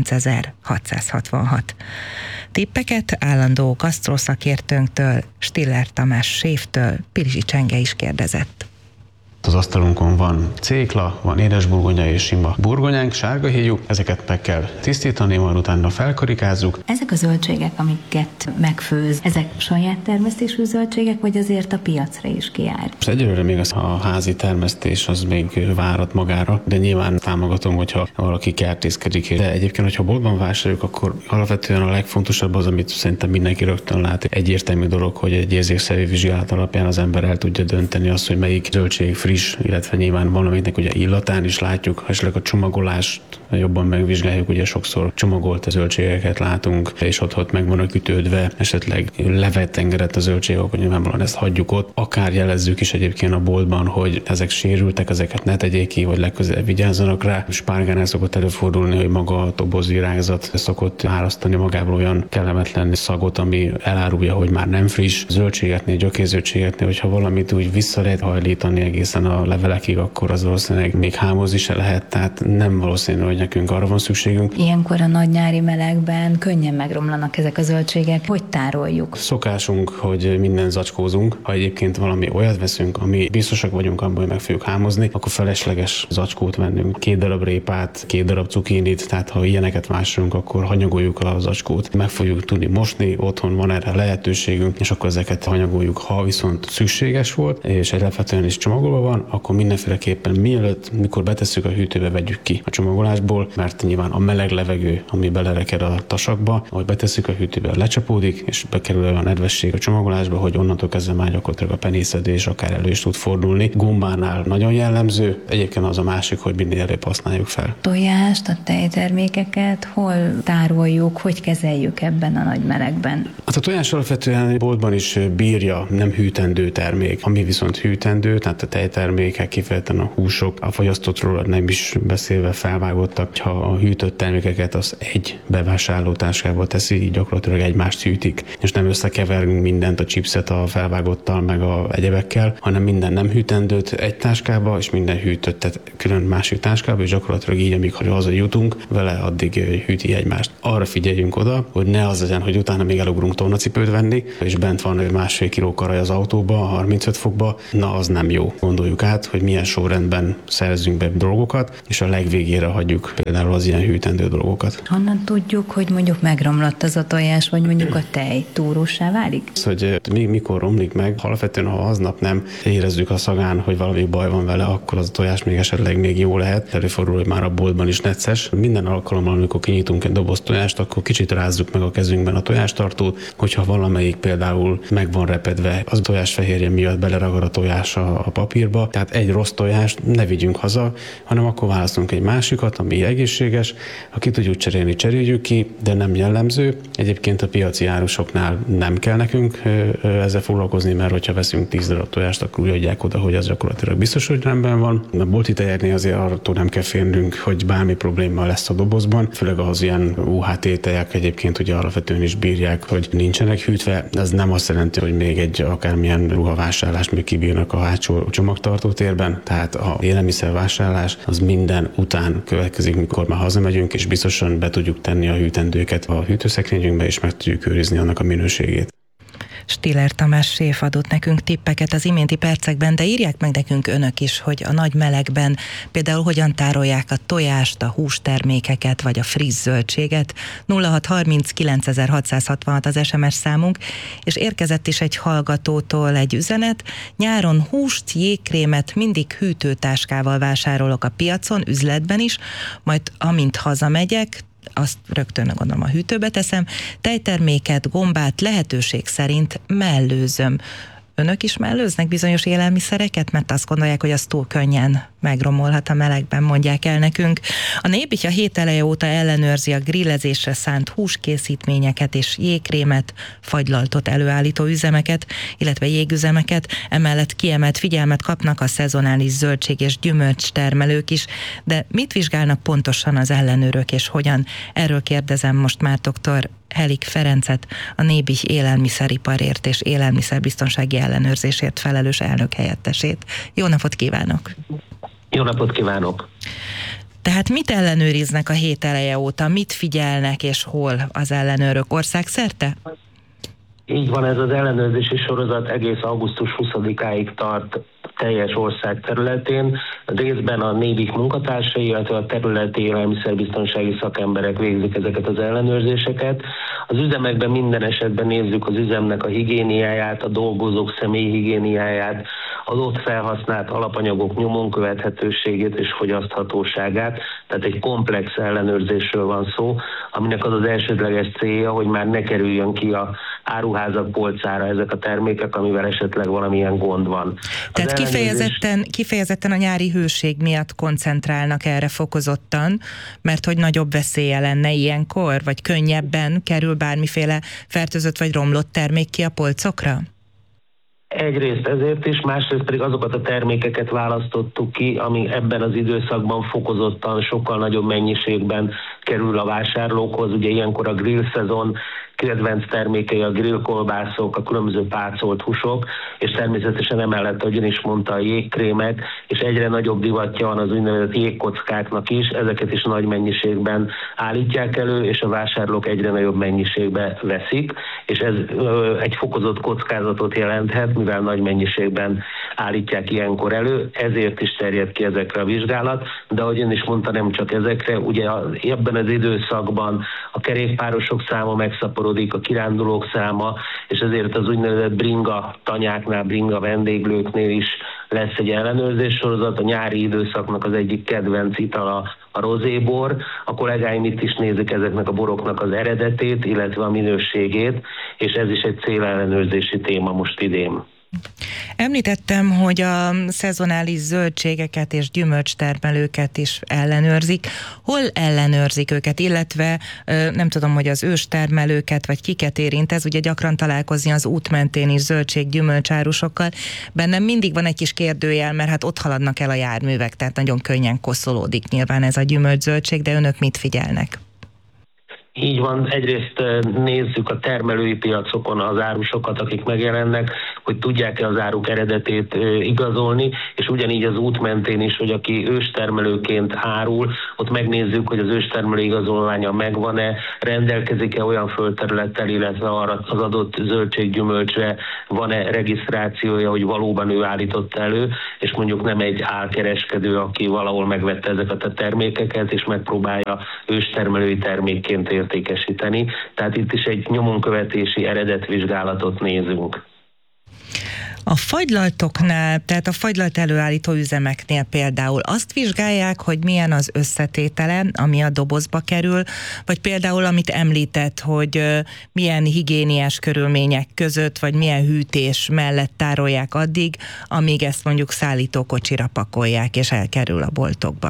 9666. Tippeket állandó gasztrószakértőnktől, Stiller Tamás séftől Pilisi Csenge is kérdezett. Az asztalunkon van cékla, van édesburgonya és sima burgonyánk, sárgahéjú, ezeket meg kell tisztítani, majd utána felkarikázzuk. Ezek a zöldségek, amiket megfőz, ezek saját termesztésű zöldségek, vagy azért a piacra is kijár? Egyelőre még a házi termesztés az még várat magára, de nyilván támogatom, hogyha valaki kertészkedik. De egyébként, hogyha boltban vásároljuk, akkor alapvetően a legfontosabb az, amit szerintem mindenki rögtön lát. Egyértelmű dolog, hogy egy érzékszervi vizsgálat alapján az ember el tudja dönteni azt, hogy melyik zöldség friss, illetve nyilván valamelyiknek ugye illatán is látjuk, esetleg a csomagolást jobban megvizsgáljuk, ugye sokszor csomagolt zöldségeket látunk, és ott meg vannak ütődve, esetleg levet engedett a zöldségek, hogy nyilvánvalóan ezt hagyjuk ott. Akár jelezzük is egyébként a boltban, hogy ezek sérültek, ezeket ne tegyék ki, vagy legközelebb vigyázzanak rá. Spárgánál szokott előfordulni, hogy maga a tobozvirágzat szokott árasztani magából olyan kellemetlen szagot, ami elárulja, hogy már nem friss. Zöldségeknél, gyökérzöldségeknél, hogyha valamit úgy vissza lehet hajlítani egészen a levelekig, akkor az valószínűleg még hámozni se lehet, tehát nem valószínű, hogy nekünk arra van szükségünk. Ilyenkor a nagy nyári melegben könnyen megromlanak ezek a zöldségek. Hogy tároljuk? Szokásunk, hogy minden zacskózunk. Ha egyébként valami olyat veszünk, ami biztosak vagyunk abban, hogy meg fogjuk hámozni, akkor felesleges zacskót vennünk. 2 darab répát, 2 darab cukinit, tehát ha ilyeneket vásárolunk, akkor hanyagoljuk a zacskót. Meg fogjuk tudni mosni, otthon van erre lehetőségünk, és akkor ezeket hanyagoljuk, ha viszont szükséges volt, és alapvetően is csomagolva van, van, akkor mindenféleképpen mielőtt, mikor betesszük a hűtőbe, vegyük ki a csomagolásból, mert nyilván a meleg levegő, ami belereked a tasakba, ahogy betesszük a hűtőbe, lecsapódik, és bekerül olyan nedvesség a csomagolásba, hogy onnantól kezdve már gyakorlatilag a penészedés akár elő is tud fordulni. Gombánál nagyon jellemző, egyébként az a másik, hogy minél előbb használjuk fel. Tojást, a tejtermékeket hol tároljuk, hogy kezeljük ebben a nagy melegben? Hát a tojás alapvetően boltban is bírja, nem hűtendő termék. Ami viszont hűtendő, tehát a tejtermékek, kifejezetten a húsok, a fagyasztottról nem is beszélve felvágottak, ha a hűtött termékeket az egy bevásárlótáskába teszi, így gyakorlatilag egymást hűtik, és nem összekeverünk mindent, a chipset a felvágottal, meg a egyebekkel, hanem minden nem hűtendőt egy táskába, és minden hűtöttet külön másik táskába, és gyakorlatilag így, amikor hazajutunk, vele addig hűti egymást. Arra figyeljünk oda, hogy ne az legyen, hogy utána még elugrunk tornacipőt venni, és bent van 1,5 kiló karaj az autóba, 35 fokba, na az nem jó. Gondoljuk át, hogy milyen sorrendben szerzünk be dolgokat, és a legvégére hagyjuk például az ilyen hűtendő dolgokat. Honnan tudjuk, hogy mondjuk megromlott az a tojás, vagy mondjuk a tej túrósá válik? Az, hogy mikor romlik meg, alapvetően ha aznap nem érezzük a szagán, hogy valami baj van vele, akkor az a tojás még esetleg még jó lehet. Előfordul, hogy már a boltban is necces. Minden alkalommal, amikor kinyitunk egy doboz tojást, akkor kicsit rázzuk meg a kezünkben a tojástartót, hogyha valamelyik például meg van repedve, az a tojás fehérje miatt beleragad a tojás a papírba. Tehát egy rossz tojást ne vigyünk haza, hanem akkor választunk egy másikat, ami egészséges, ha ki tudjuk cserélni, cseréljük ki, de nem jellemző. Egyébként a piaci árusoknál nem kell nekünk ezzel foglalkozni, mert hogyha veszünk 10 darab tojást, akkor úgy adják oda, hogy az gyakorlatilag biztos, hogy rendben van. A bolti tejeknél azért arról nem kell félnünk, hogy bármi probléma lesz a dobozban, főleg az ilyen UHT tejek egyébként ugye alapvetően is bírják, hogy nincsenek hűtve. Ez nem azt jelenti, hogy még egy akármilyen ruhavásárlás még kibírnak a hátsó csomagtartótérben, tehát a élelmiszervásárlás az minden után következik, mikor már hazamegyünk, és biztosan be tudjuk tenni a hűtendőket a hűtőszekrényünkbe, és meg tudjuk őrizni annak a minőségét. Stiller Tamás séf adott nekünk tippeket az iménti percekben, de írják meg nekünk önök is, hogy a nagy melegben például hogyan tárolják a tojást, a hústermékeket, vagy a friss zöldséget. 0630 9666 az SMS számunk, és érkezett is egy hallgatótól egy üzenet. Nyáron húst, jégkrémet mindig hűtőtáskával vásárolok a piacon, üzletben is, majd amint hazamegyek, azt rögtön gondolom a hűtőbe teszem, tejterméket, gombát lehetőség szerint mellőzöm. Önök is mellőznek bizonyos élelmiszereket, mert azt gondolják, hogy az túl könnyen megromolhat a melegben, mondják el nekünk. A Nébih a hét eleje óta ellenőrzi a grillezésre szánt húskészítményeket és jégkrémet, fagylaltot előállító üzemeket, illetve jégüzemeket. Emellett kiemelt figyelmet kapnak a szezonális zöldség és gyümölcs termelők is. De mit vizsgálnak pontosan az ellenőrök, és hogyan? Erről kérdezem most már dr. Helik Ferencet, a Nébih élelmiszeriparért és élelmiszerbiztonsági ellenőrzésért felelős elnök helyettesét. Jó napot kívánok! Jó napot kívánok! Tehát mit ellenőriznek a hét eleje óta, mit figyelnek és hol az ellenőrök, országszerte? Így van, ez az ellenőrzési sorozat egész augusztus 20-áig tart teljes ország területén. Részben a Nébih munkatársai, illetve a területi élelmiszerbiztonsági szakemberek végzik ezeket az ellenőrzéseket. Az üzemekben minden esetben nézzük az üzemnek a higiéniáját, a dolgozók személyi higiéniáját, az ott felhasznált alapanyagok nyomon követhetőségét és fogyaszthatóságát. Tehát egy komplex ellenőrzésről van szó, aminek az az elsődleges célja, hogy már ne kerüljön ki a áruházak polcára ezek a termékek, amivel esetleg valamilyen gond van. Tehát kifejezetten a nyári hőség miatt koncentrálnak erre fokozottan, mert hogy nagyobb veszélye lenne ilyenkor, vagy könnyebben kerül bármiféle fertőzött vagy romlott termék ki a polcokra? Egyrészt ezért is, másrészt pedig azokat a termékeket választottuk ki, ami ebben az időszakban fokozottan, sokkal nagyobb mennyiségben kerül a vásárlókhoz. Ugye ilyenkor a grill szezon, kedvenc termékei a grillkolbászok, a különböző pácolt húsok, és természetesen emellett, ahogy ön is mondta, a jégkrémek, és egyre nagyobb divatja van az úgynevezett jégkockáknak is, ezeket is nagy mennyiségben állítják elő, és a vásárlók egyre nagyobb mennyiségben veszik, és ez egy fokozott kockázatot jelenthet, mivel nagy mennyiségben állítják ilyenkor elő, ezért is terjed ki ezekre a vizsgálat, de ahogy ön is mondta, nem csak ezekre, ugye ebben az időszakban a kerékpárosok száma megszaporodik, a kirándulók száma, és ezért az úgynevezett bringa tanyáknál, bringa vendéglőknél is lesz egy ellenőrzés sorozat. A nyári időszaknak az egyik kedvenc itala a rozébor. A kollégáim itt is nézik ezeknek a boroknak az eredetét, illetve a minőségét, és ez is egy célellenőrzési téma most idén. Említettem, hogy a szezonális zöldségeket és gyümölcstermelőket is ellenőrzik. Hol ellenőrzik őket, illetve nem tudom, hogy az őstermelőket, vagy kiket érint ez, ugye gyakran találkozni az út mentén is zöldség-gyümölcsárusokkal. Bennem mindig van egy kis kérdőjel, mert hát ott haladnak el a járművek, tehát nagyon könnyen koszolódik nyilván ez a gyümölcs-zöldség, de önök mit figyelnek? Így van, egyrészt nézzük a termelői piacokon az árusokat, akik megjelennek, hogy tudják-e az áruk eredetét igazolni, és ugyanígy az út mentén is, hogy aki őstermelőként árul, ott megnézzük, hogy az őstermelő igazolványa megvan-e, rendelkezik-e olyan földterülettel, illetve arra az adott zöldséggyümölcsre van-e regisztrációja, hogy valóban ő állította elő, és mondjuk nem egy álkereskedő, aki valahol megvette ezeket a termékeket, és megpróbálja őstermelői termékként értékesíteni. Tehát itt is egy nyomonkövetési eredetvizsgálatot nézünk. A fagylaltoknál, tehát a fagylalt előállító üzemeknél például azt vizsgálják, hogy milyen az összetétele, ami a dobozba kerül, vagy például amit említett, hogy milyen higiéniás körülmények között, vagy milyen hűtés mellett tárolják addig, amíg ezt mondjuk szállítókocsira pakolják, és elkerül a boltokba.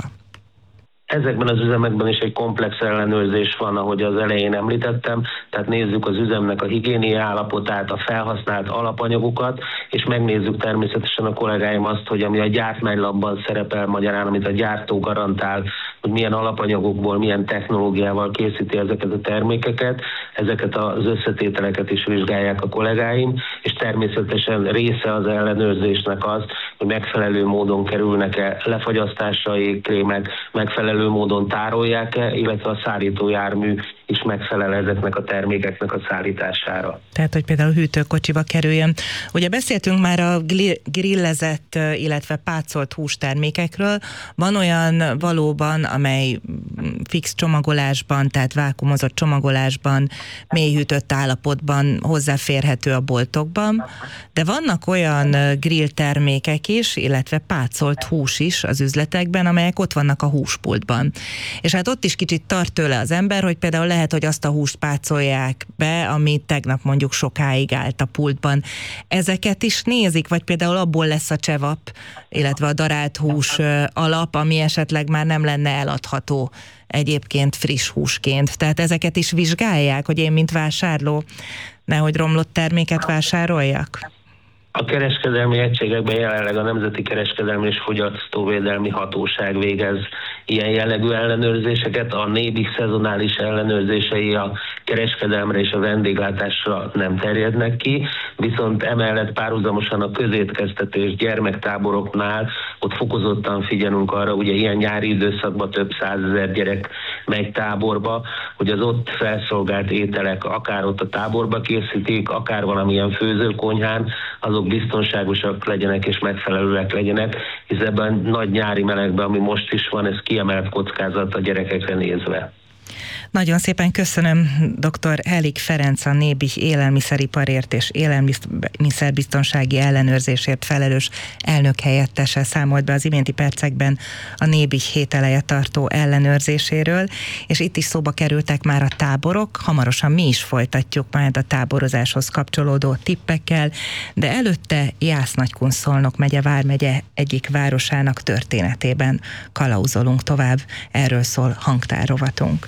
Ezekben az üzemekben is egy komplex ellenőrzés van, ahogy az elején említettem, tehát nézzük az üzemnek a higiéniai állapotát, a felhasznált alapanyagokat, és megnézzük természetesen a kollégáim azt, hogy ami a gyártmánylapban szerepel magyarán, amit a gyártó garantál, hogy milyen alapanyagokból, milyen technológiával készíti ezeket a termékeket, ezeket az összetételeket is vizsgálják a kollégáim, és természetesen része az ellenőrzésnek az, hogy megfelelő módon kerülnek-e lefagyasztásra a jégkrémek, megfelelő módon tárolják-e, illetve a szállítójármű is megfelel ezeknek a termékeknek a szállítására. Tehát, hogy például hűtőkocsiba kerüljön. Ugye beszéltünk már a grillezett, illetve pácolt hústermékekről. Van olyan valóban, amely fix csomagolásban, tehát vákuumozott csomagolásban, mélyhűtött állapotban hozzáférhető a boltokban, de vannak olyan grilltermékek is, illetve pácolt hús is az üzletekben, amelyek ott vannak a húspultban. És hát ott is kicsit tart tőle az ember, hogy például lehet, hogy azt a húst pácolják be, ami tegnap mondjuk sokáig állt a pultban. Ezeket is nézik, vagy például abból lesz a csevap, illetve a darált hús alap, ami esetleg már nem lenne eladható egyébként friss húsként. Tehát ezeket is vizsgálják, hogy én, mint vásárló, nehogy romlott terméket vásároljak? A kereskedelmi egységekben jelenleg a Nemzeti Kereskedelmi és Fogyasztóvédelmi Hatóság végez ilyen jellegű ellenőrzéseket. A NÉBIK szezonális ellenőrzései a kereskedelemre és a vendéglátásra nem terjednek ki, viszont emellett párhuzamosan a közétkeztetés gyermektáboroknál ott fokozottan figyelünk arra, ugye ilyen nyári időszakban több 100 000 gyerek megy táborba, hogy az ott felszolgált ételek akár ott a táborba készítik, akár valamilyen főzőkonyhán, azok biztonságosak legyenek és megfelelőek legyenek, hisz ebben nagy nyári melegben, ami most is van, ez kiemelt kockázat a gyerekekre nézve. Nagyon szépen köszönöm dr. Hellik Ferenc, a NÉBIK élelmiszeriparért és élelmiszerbiztonsági ellenőrzésért felelős elnökhelyettese számolt be az iménti percekben a NÉBIK hételeje tartó ellenőrzéséről, és itt is szóba kerültek már a táborok, hamarosan mi is folytatjuk majd a táborozáshoz kapcsolódó tippekkel, de előtte Jász-Nagykun-Szolnok megye vármegye egyik városának történetében kalauzolunk tovább, erről szól hangtárrovatunk.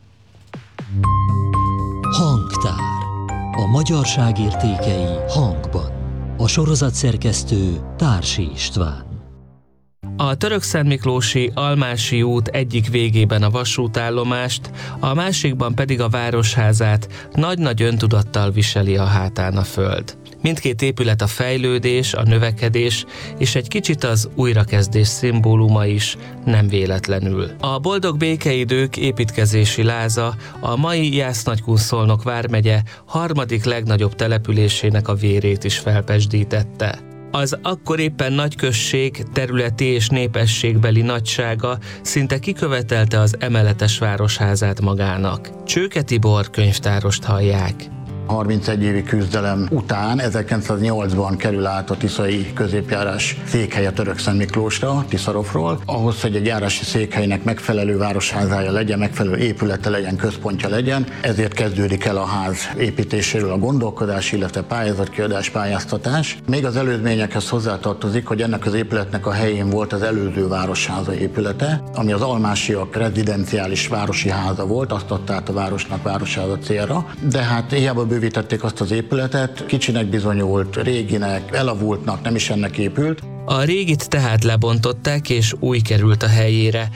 Hangtár. A magyarság értékei hangban. A sorozatszerkesztő Társi István. A Törökszentmiklósi Almási út egyik végében a vasútállomást, a másikban pedig a városházát nagy-nagy öntudattal viseli a hátán a föld. Mindkét épület a fejlődés, a növekedés és egy kicsit az újrakezdés szimbóluma is, nem véletlenül. A boldog békeidők építkezési láza a mai Jász-Nagykun-Szolnok vármegye harmadik legnagyobb településének a vérét is felpezsdítette. Az akkor éppen nagyközség területi és népességbeli nagysága szinte kikövetelte az emeletes városházát magának. Csőke Tibor könyvtárost hallják. 31 évi küzdelem után 1908-ban kerül át a tiszai középjárás székhelye Törökszentmiklósra, Tiszarofról. Ahhoz, hogy egy járási székhelynek megfelelő városházája legyen, megfelelő épülete legyen, központja legyen, ezért kezdődik el a ház építéséről a gondolkodás, illetve pályázatkiadás, pályáztatás. Még az előzményekhez hozzátartozik, hogy ennek az épületnek a helyén volt az előző városháza épülete, ami az almásiak rezidenciális városi háza volt, azt adta át a városnak városháza célra, de hát hiába bővítették azt az épületet, kicsinek bizonyult, réginek, elavultnak, nem is ennek épült. A régit tehát lebontották, és új került a helyére.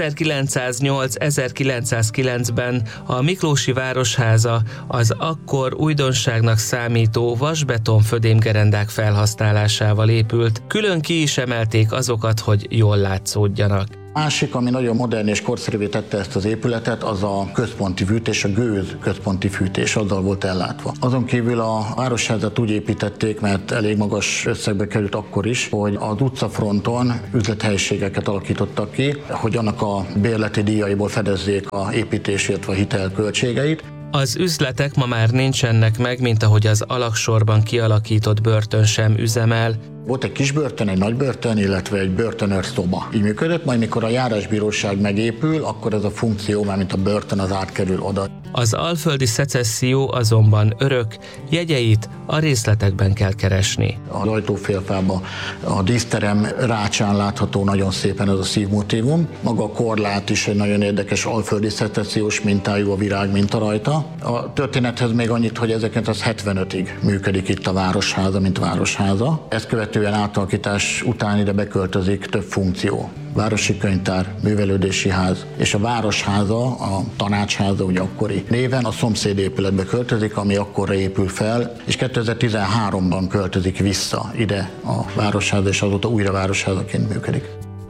1908-1909-ben a Miklósi Városháza az akkor újdonságnak számító vasbeton födémgerendák felhasználásával épült. Külön ki is emelték azokat, hogy jól látszódjanak. Másik, ami nagyon modern és korszerűvé tette ezt az épületet, az a központi fűtés, a gőz központi fűtés, azzal volt ellátva. Azon kívül a városházat úgy építették, mert elég magas összegbe került akkor is, hogy az utcafronton üzlethelyiségeket alakítottak ki, hogy annak a bérleti díjaiból fedezzék a építését vagy hitelköltségeit. Az üzletek ma már nincsenek meg, mint ahogy az alagsorban kialakított börtön sem üzemel. Volt egy kis börtön, egy nagy börtön, illetve egy börtönőr szoba. Így működött, majd mikor a járásbíróság megépül, akkor ez a funkció, mármint a börtön, az átkerül oda. Az alföldi szecesszió azonban örök, jegyeit a részletekben kell keresni. Az ajtófélfában a díszterem rácsán látható nagyon szépen ez a szívmotívum. Maga a korlát is egy nagyon érdekes alföldi szecessziós mintájú, a virág minta rajta. A történethez még annyit, hogy 1975-ig működik itt a városháza, mint városháza. Ezt követően átalakítás után ide beköltözik több funkció. Városi könyvtár, művelődési ház, és a városháza, a tanácsháza, ugye akkori néven a szomszéd épületbe költözik, ami akkorra épül fel, és 2013-ban költözik vissza ide a városháza, és azóta újra városházaként működik.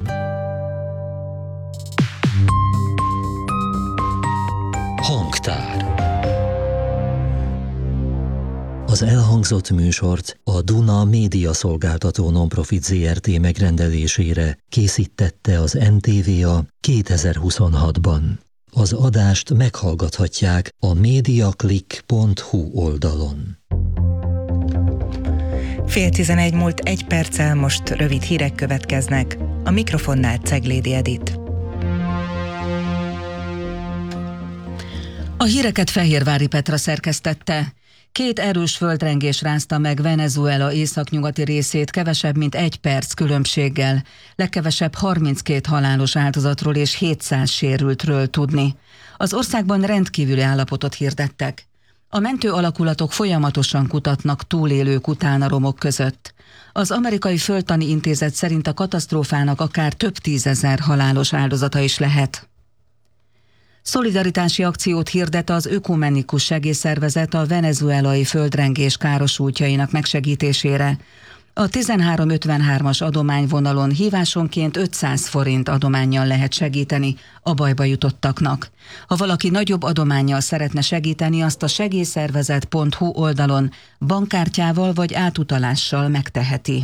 Hangtár. Az elhangzott műsort a Duna Média Szolgáltató Nonprofit Zrt. Megrendelésére készítette az NTVA 2026-ban. Az adást meghallgathatják a mediaclick.hu oldalon. 10:11 múlt 1 perccel, most rövid hírek következnek. A mikrofonnál Ceglédi Edit. A híreket Fehérvári Petra szerkesztette. 2 erős földrengés rázta meg Venezuela északnyugati részét kevesebb, mint 1 perc különbséggel. Legkevesebb 32 halálos áldozatról és 700 sérültről tudni. Az országban rendkívüli állapotot hirdettek. A mentő alakulatok folyamatosan kutatnak túlélők után a romok között. Az Amerikai Földtani Intézet szerint a katasztrófának akár több 10 000 halálos áldozata is lehet. Szolidaritási akciót hirdet az Ökumenikus Segélyszervezet a venezuelai földrengés károsultjainak megsegítésére. A 1353-as adományvonalon hívásonként 500 forint adománnyal lehet segíteni a bajba jutottaknak. Ha valaki nagyobb adománnyal szeretne segíteni, azt a segélyszervezet.hu oldalon bankkártyával vagy átutalással megteheti.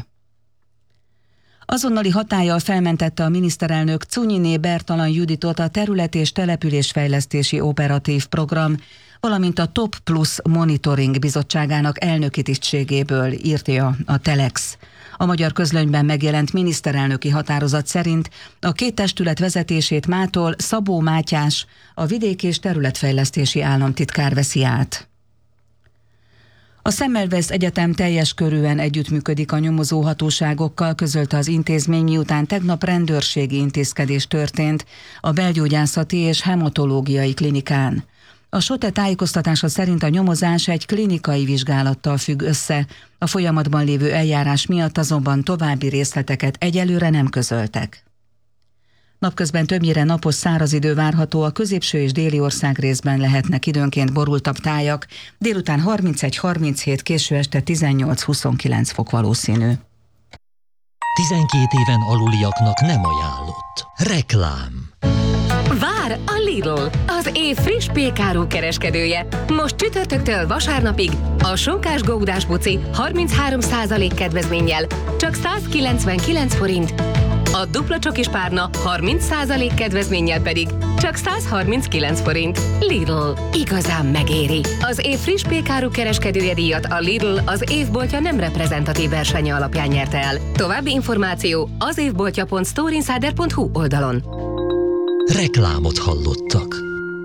Azonnali hatállyal felmentette a miniszterelnök Czunyiné Bertalan Juditot a Terület- és Településfejlesztési Operatív Program, valamint a Top Plus Monitoring Bizottságának elnöki tisztségéből, írja a Telex. A Magyar Közlönyben megjelent miniszterelnöki határozat szerint a 2 testület vezetését mától Szabó Mátyás, a Vidék- és Területfejlesztési Államtitkár veszi át. A Semmelweis Egyetem teljes körűen együttműködik a nyomozó hatóságokkal, közölte az intézmény, miután tegnap rendőrségi intézkedés történt a belgyógyászati és hematológiai klinikán. A SOTE tájékoztatása szerint a nyomozás egy klinikai vizsgálattal függ össze, a folyamatban lévő eljárás miatt azonban további részleteket egyelőre nem közöltek. Napközben többnyire napos száraz idő várható, a középső és déli országrészben lehetnek időnként borultabb tájak, délután 31-37, késő este 18-29 fok valószínű. 12 éven aluliaknak nem ajánlott. Reklám. Nyár a Lidl, az év friss pékáru kereskedője. Most csütörtöktől vasárnapig a sonkás góudás buci 33% kedvezménnyel, csak 199 forint. A dupla csokis párna 30% kedvezménnyel pedig csak 139 forint. Lidl, igazán megéri. Az év friss pékáru kereskedője díjat a Lidl az évboltja nem reprezentatív versenye alapján nyerte el. További információ az évboltja.storeinsider.hu oldalon. Reklámot hallottak.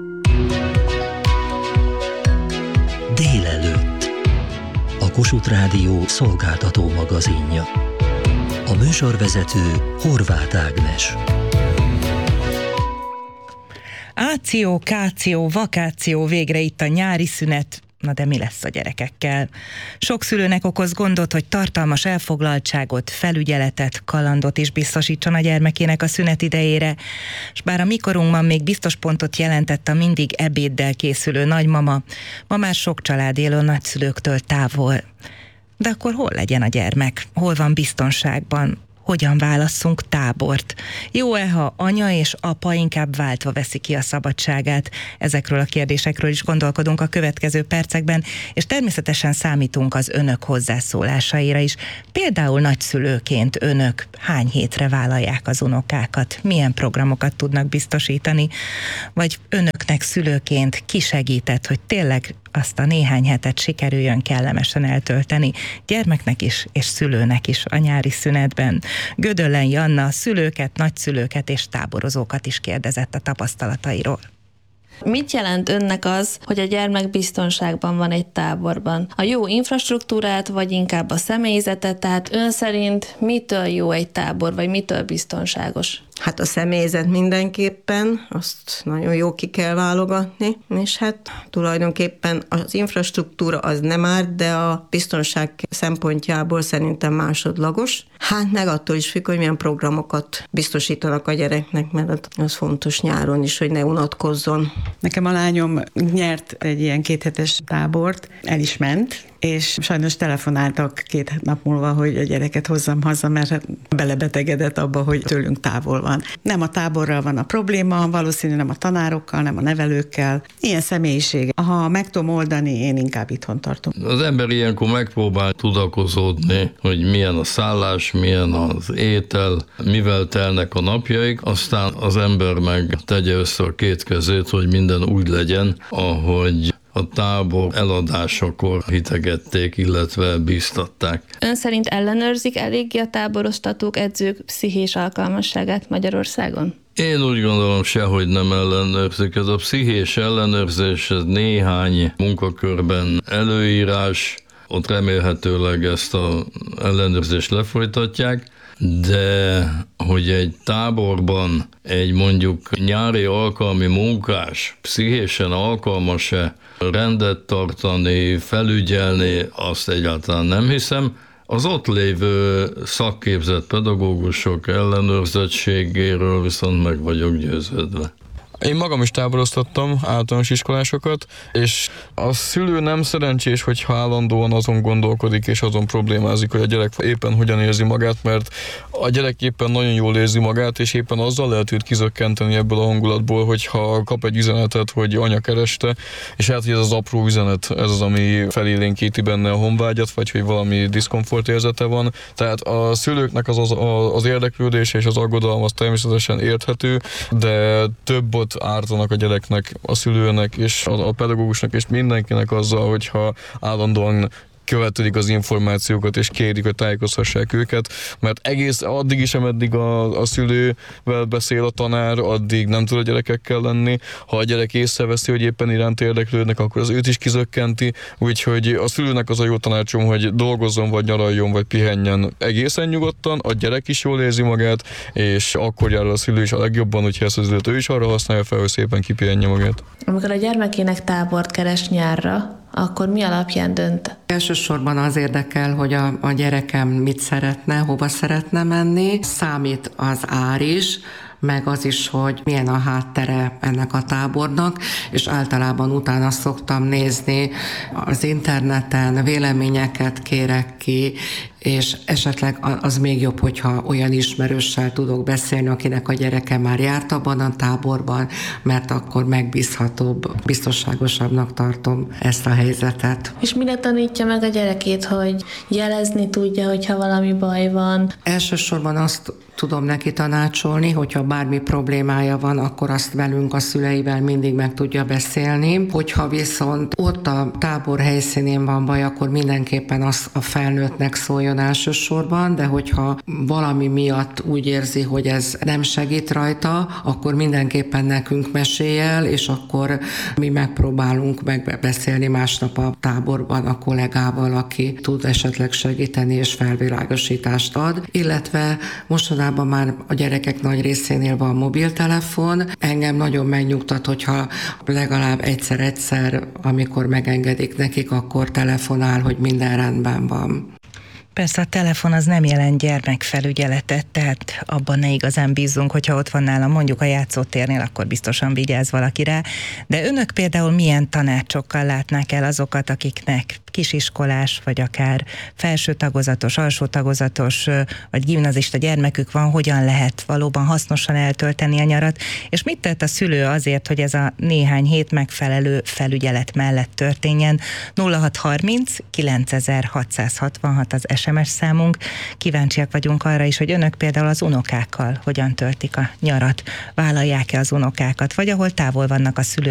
Délelőtt. A Kossuth Rádió szolgáltató magazinja. A műsorvezető Horváth Ágnes. Áció, káció, vakáció, végre itt a nyári szünet. Na de mi lesz a gyerekekkel? Sok szülőnek okoz gondot, hogy tartalmas elfoglaltságot, felügyeletet, kalandot is biztosítson a gyermekének a szünet idejére, és bár a mikorunkban még biztos pontot jelentett a mindig ebéddel készülő nagymama, ma már sok család él a nagyszülőktől távol. De akkor hol legyen a gyermek? Hol van biztonságban? Hogyan válasszunk tábort? Jó-e, ha anya és apa inkább váltva veszi ki a szabadságát? Ezekről a kérdésekről is gondolkodunk a következő percekben, és természetesen számítunk az önök hozzászólásaira is. Például nagyszülőként önök hány hétre vállalják az unokákat? Milyen programokat tudnak biztosítani? Vagy önöknek szülőként ki segített, hogy tényleg azt a néhány hetet sikerüljön kellemesen eltölteni gyermeknek is és szülőnek is a nyári szünetben. Gödöllön Janna szülőket, nagyszülőket és táborozókat is kérdezett a tapasztalatairól. Mit jelent önnek az, hogy a gyermek biztonságban van egy táborban? A jó infrastruktúrát, vagy inkább a személyzetet? Tehát ön szerint mitől jó egy tábor, vagy mitől biztonságos? Hát a személyzet mindenképpen, azt nagyon jó ki kell válogatni, és hát tulajdonképpen az infrastruktúra az nem árt, de a biztonság szempontjából szerintem másodlagos. Hát meg attól is függ, hogy milyen programokat biztosítanak a gyereknek, mert az fontos nyáron is, hogy ne unatkozzon. Nekem a lányom nyert egy ilyen 2 hetes tábort, el is ment, és sajnos telefonáltak 2 nap múlva, hogy a gyereket hozzam haza, mert belebetegedett abba, hogy tőlünk távol van. Nem a táborral van a probléma, valószínű nem a tanárokkal, nem a nevelőkkel. Ilyen személyiség. Ha meg tudom oldani, én inkább itthon tartom. Az ember ilyenkor megpróbál tudakozódni, hogy milyen a szállás, milyen az étel, mivel telnek a napjaik, aztán az ember meg tegye össze a 2 kezét, hogy minden úgy legyen, ahogy a tábor eladásakor hitegették, illetve bíztatták. Ön szerint ellenőrzik eléggé a táboroztatók, edzők pszichés alkalmasságát Magyarországon? Én úgy gondolom, sehogy nem ellenőrzik. Ez a pszichés ellenőrzés, ez néhány munkakörben előírás, ott remélhetőleg ezt az ellenőrzést lefolytatják, de hogy egy táborban egy mondjuk nyári alkalmi munkás pszichésen alkalmas-e rendet tartani, felügyelni, azt egyáltalán nem hiszem. Az ott lévő szakképzett pedagógusok ellenőrzettségéről viszont meg vagyok győződve. Én magam is táboroztattam általános iskolásokat, és a szülő nem szerencsés, hogyha állandóan azon gondolkodik és azon problémázik, hogy a gyerek éppen hogyan érzi magát, mert a gyerek éppen nagyon jól érzi magát, és éppen azzal lehet őt kizökkenteni ebből a hangulatból, hogyha kap egy üzenetet, hogy anya kereste, és hát, hogy ez az apró üzenet, ez az, ami felélénkíti benne a honvágyat, vagy hogy valami diszkomfort érzete van. Tehát a szülőknek az érdeklődése és az aggodalom az természetesen érthető, de több ott ártanak a gyereknek, a szülőnek és a pedagógusnak és mindenkinek azzal, hogyha állandóan követelik az információkat, és kérik, hogy tájékoztassák őket, mert egész addig is, ameddig a szülővel beszél a tanár, addig nem tud a gyerekekkel lenni. Ha a gyerek észreveszi, hogy éppen iránt érdeklődnek, akkor az őt is kizökkenti, úgyhogy a szülőnek az a jó tanácsom, hogy dolgozzon, vagy nyaraljon, vagy pihenjen egészen nyugodtan, a gyerek is jól érzi magát, és akkor jár a szülő is a legjobban, hogyha ezt az időt ő is arra használja fel, hogy szépen kipihenje magát. Amikor a gyermekének tábort keres nyárra, akkor mi alapján dönt? Elsősorban az érdekel, hogy a gyerekem mit szeretne, hova szeretne menni. Számít az ár is, meg az is, hogy milyen a háttere ennek a tábornak, és általában utána szoktam nézni az interneten, véleményeket kérek ki, és esetleg az még jobb, hogyha olyan ismerőssel tudok beszélni, akinek a gyereke már járt abban a táborban, mert akkor megbízhatóbb, biztonságosabbnak tartom ezt a helyzetet. És mire tanítja meg a gyerekét, hogy jelezni tudja, hogyha valami baj van? Elsősorban azt tudom neki tanácsolni, hogyha bármi problémája van, akkor azt velünk, a szüleivel mindig meg tudja beszélni. Hogyha viszont ott a tábor helyszínén van baj, akkor mindenképpen az a felnőttnek szóljon elsősorban, de hogyha valami miatt úgy érzi, hogy ez nem segít rajta, akkor mindenképpen nekünk mesélj el, és akkor mi megpróbálunk megbeszélni másnap a táborban a kollégával, aki tud esetleg segíteni és felvilágosítást ad, illetve mostanában már a gyerekek nagy részénél van mobiltelefon. Engem nagyon megnyugtat, hogyha legalább egyszer, amikor megengedik nekik, akkor telefonál, hogy minden rendben van. Persze a telefon az nem jelent gyermekfelügyeletet, tehát abban ne igazán bízzunk, hogyha ott van nálam mondjuk a játszótérnél, akkor biztosan vigyáz valaki rá. De önök például milyen tanácsokkal látnák el azokat, akiknek kisiskolás, vagy akár felső tagozatos, alsó tagozatos, vagy gimnazista gyermekük van, hogyan lehet valóban hasznosan eltölteni a nyarat, és mit tett a szülő azért, hogy ez a néhány hét megfelelő felügyelet mellett történjen? 0630 9666 az SMS számunk. Kíváncsiak vagyunk arra is, hogy önök például az unokákkal hogyan töltik a nyarat, vállalják-e az unokákat, vagy ahol távol vannak a szülők,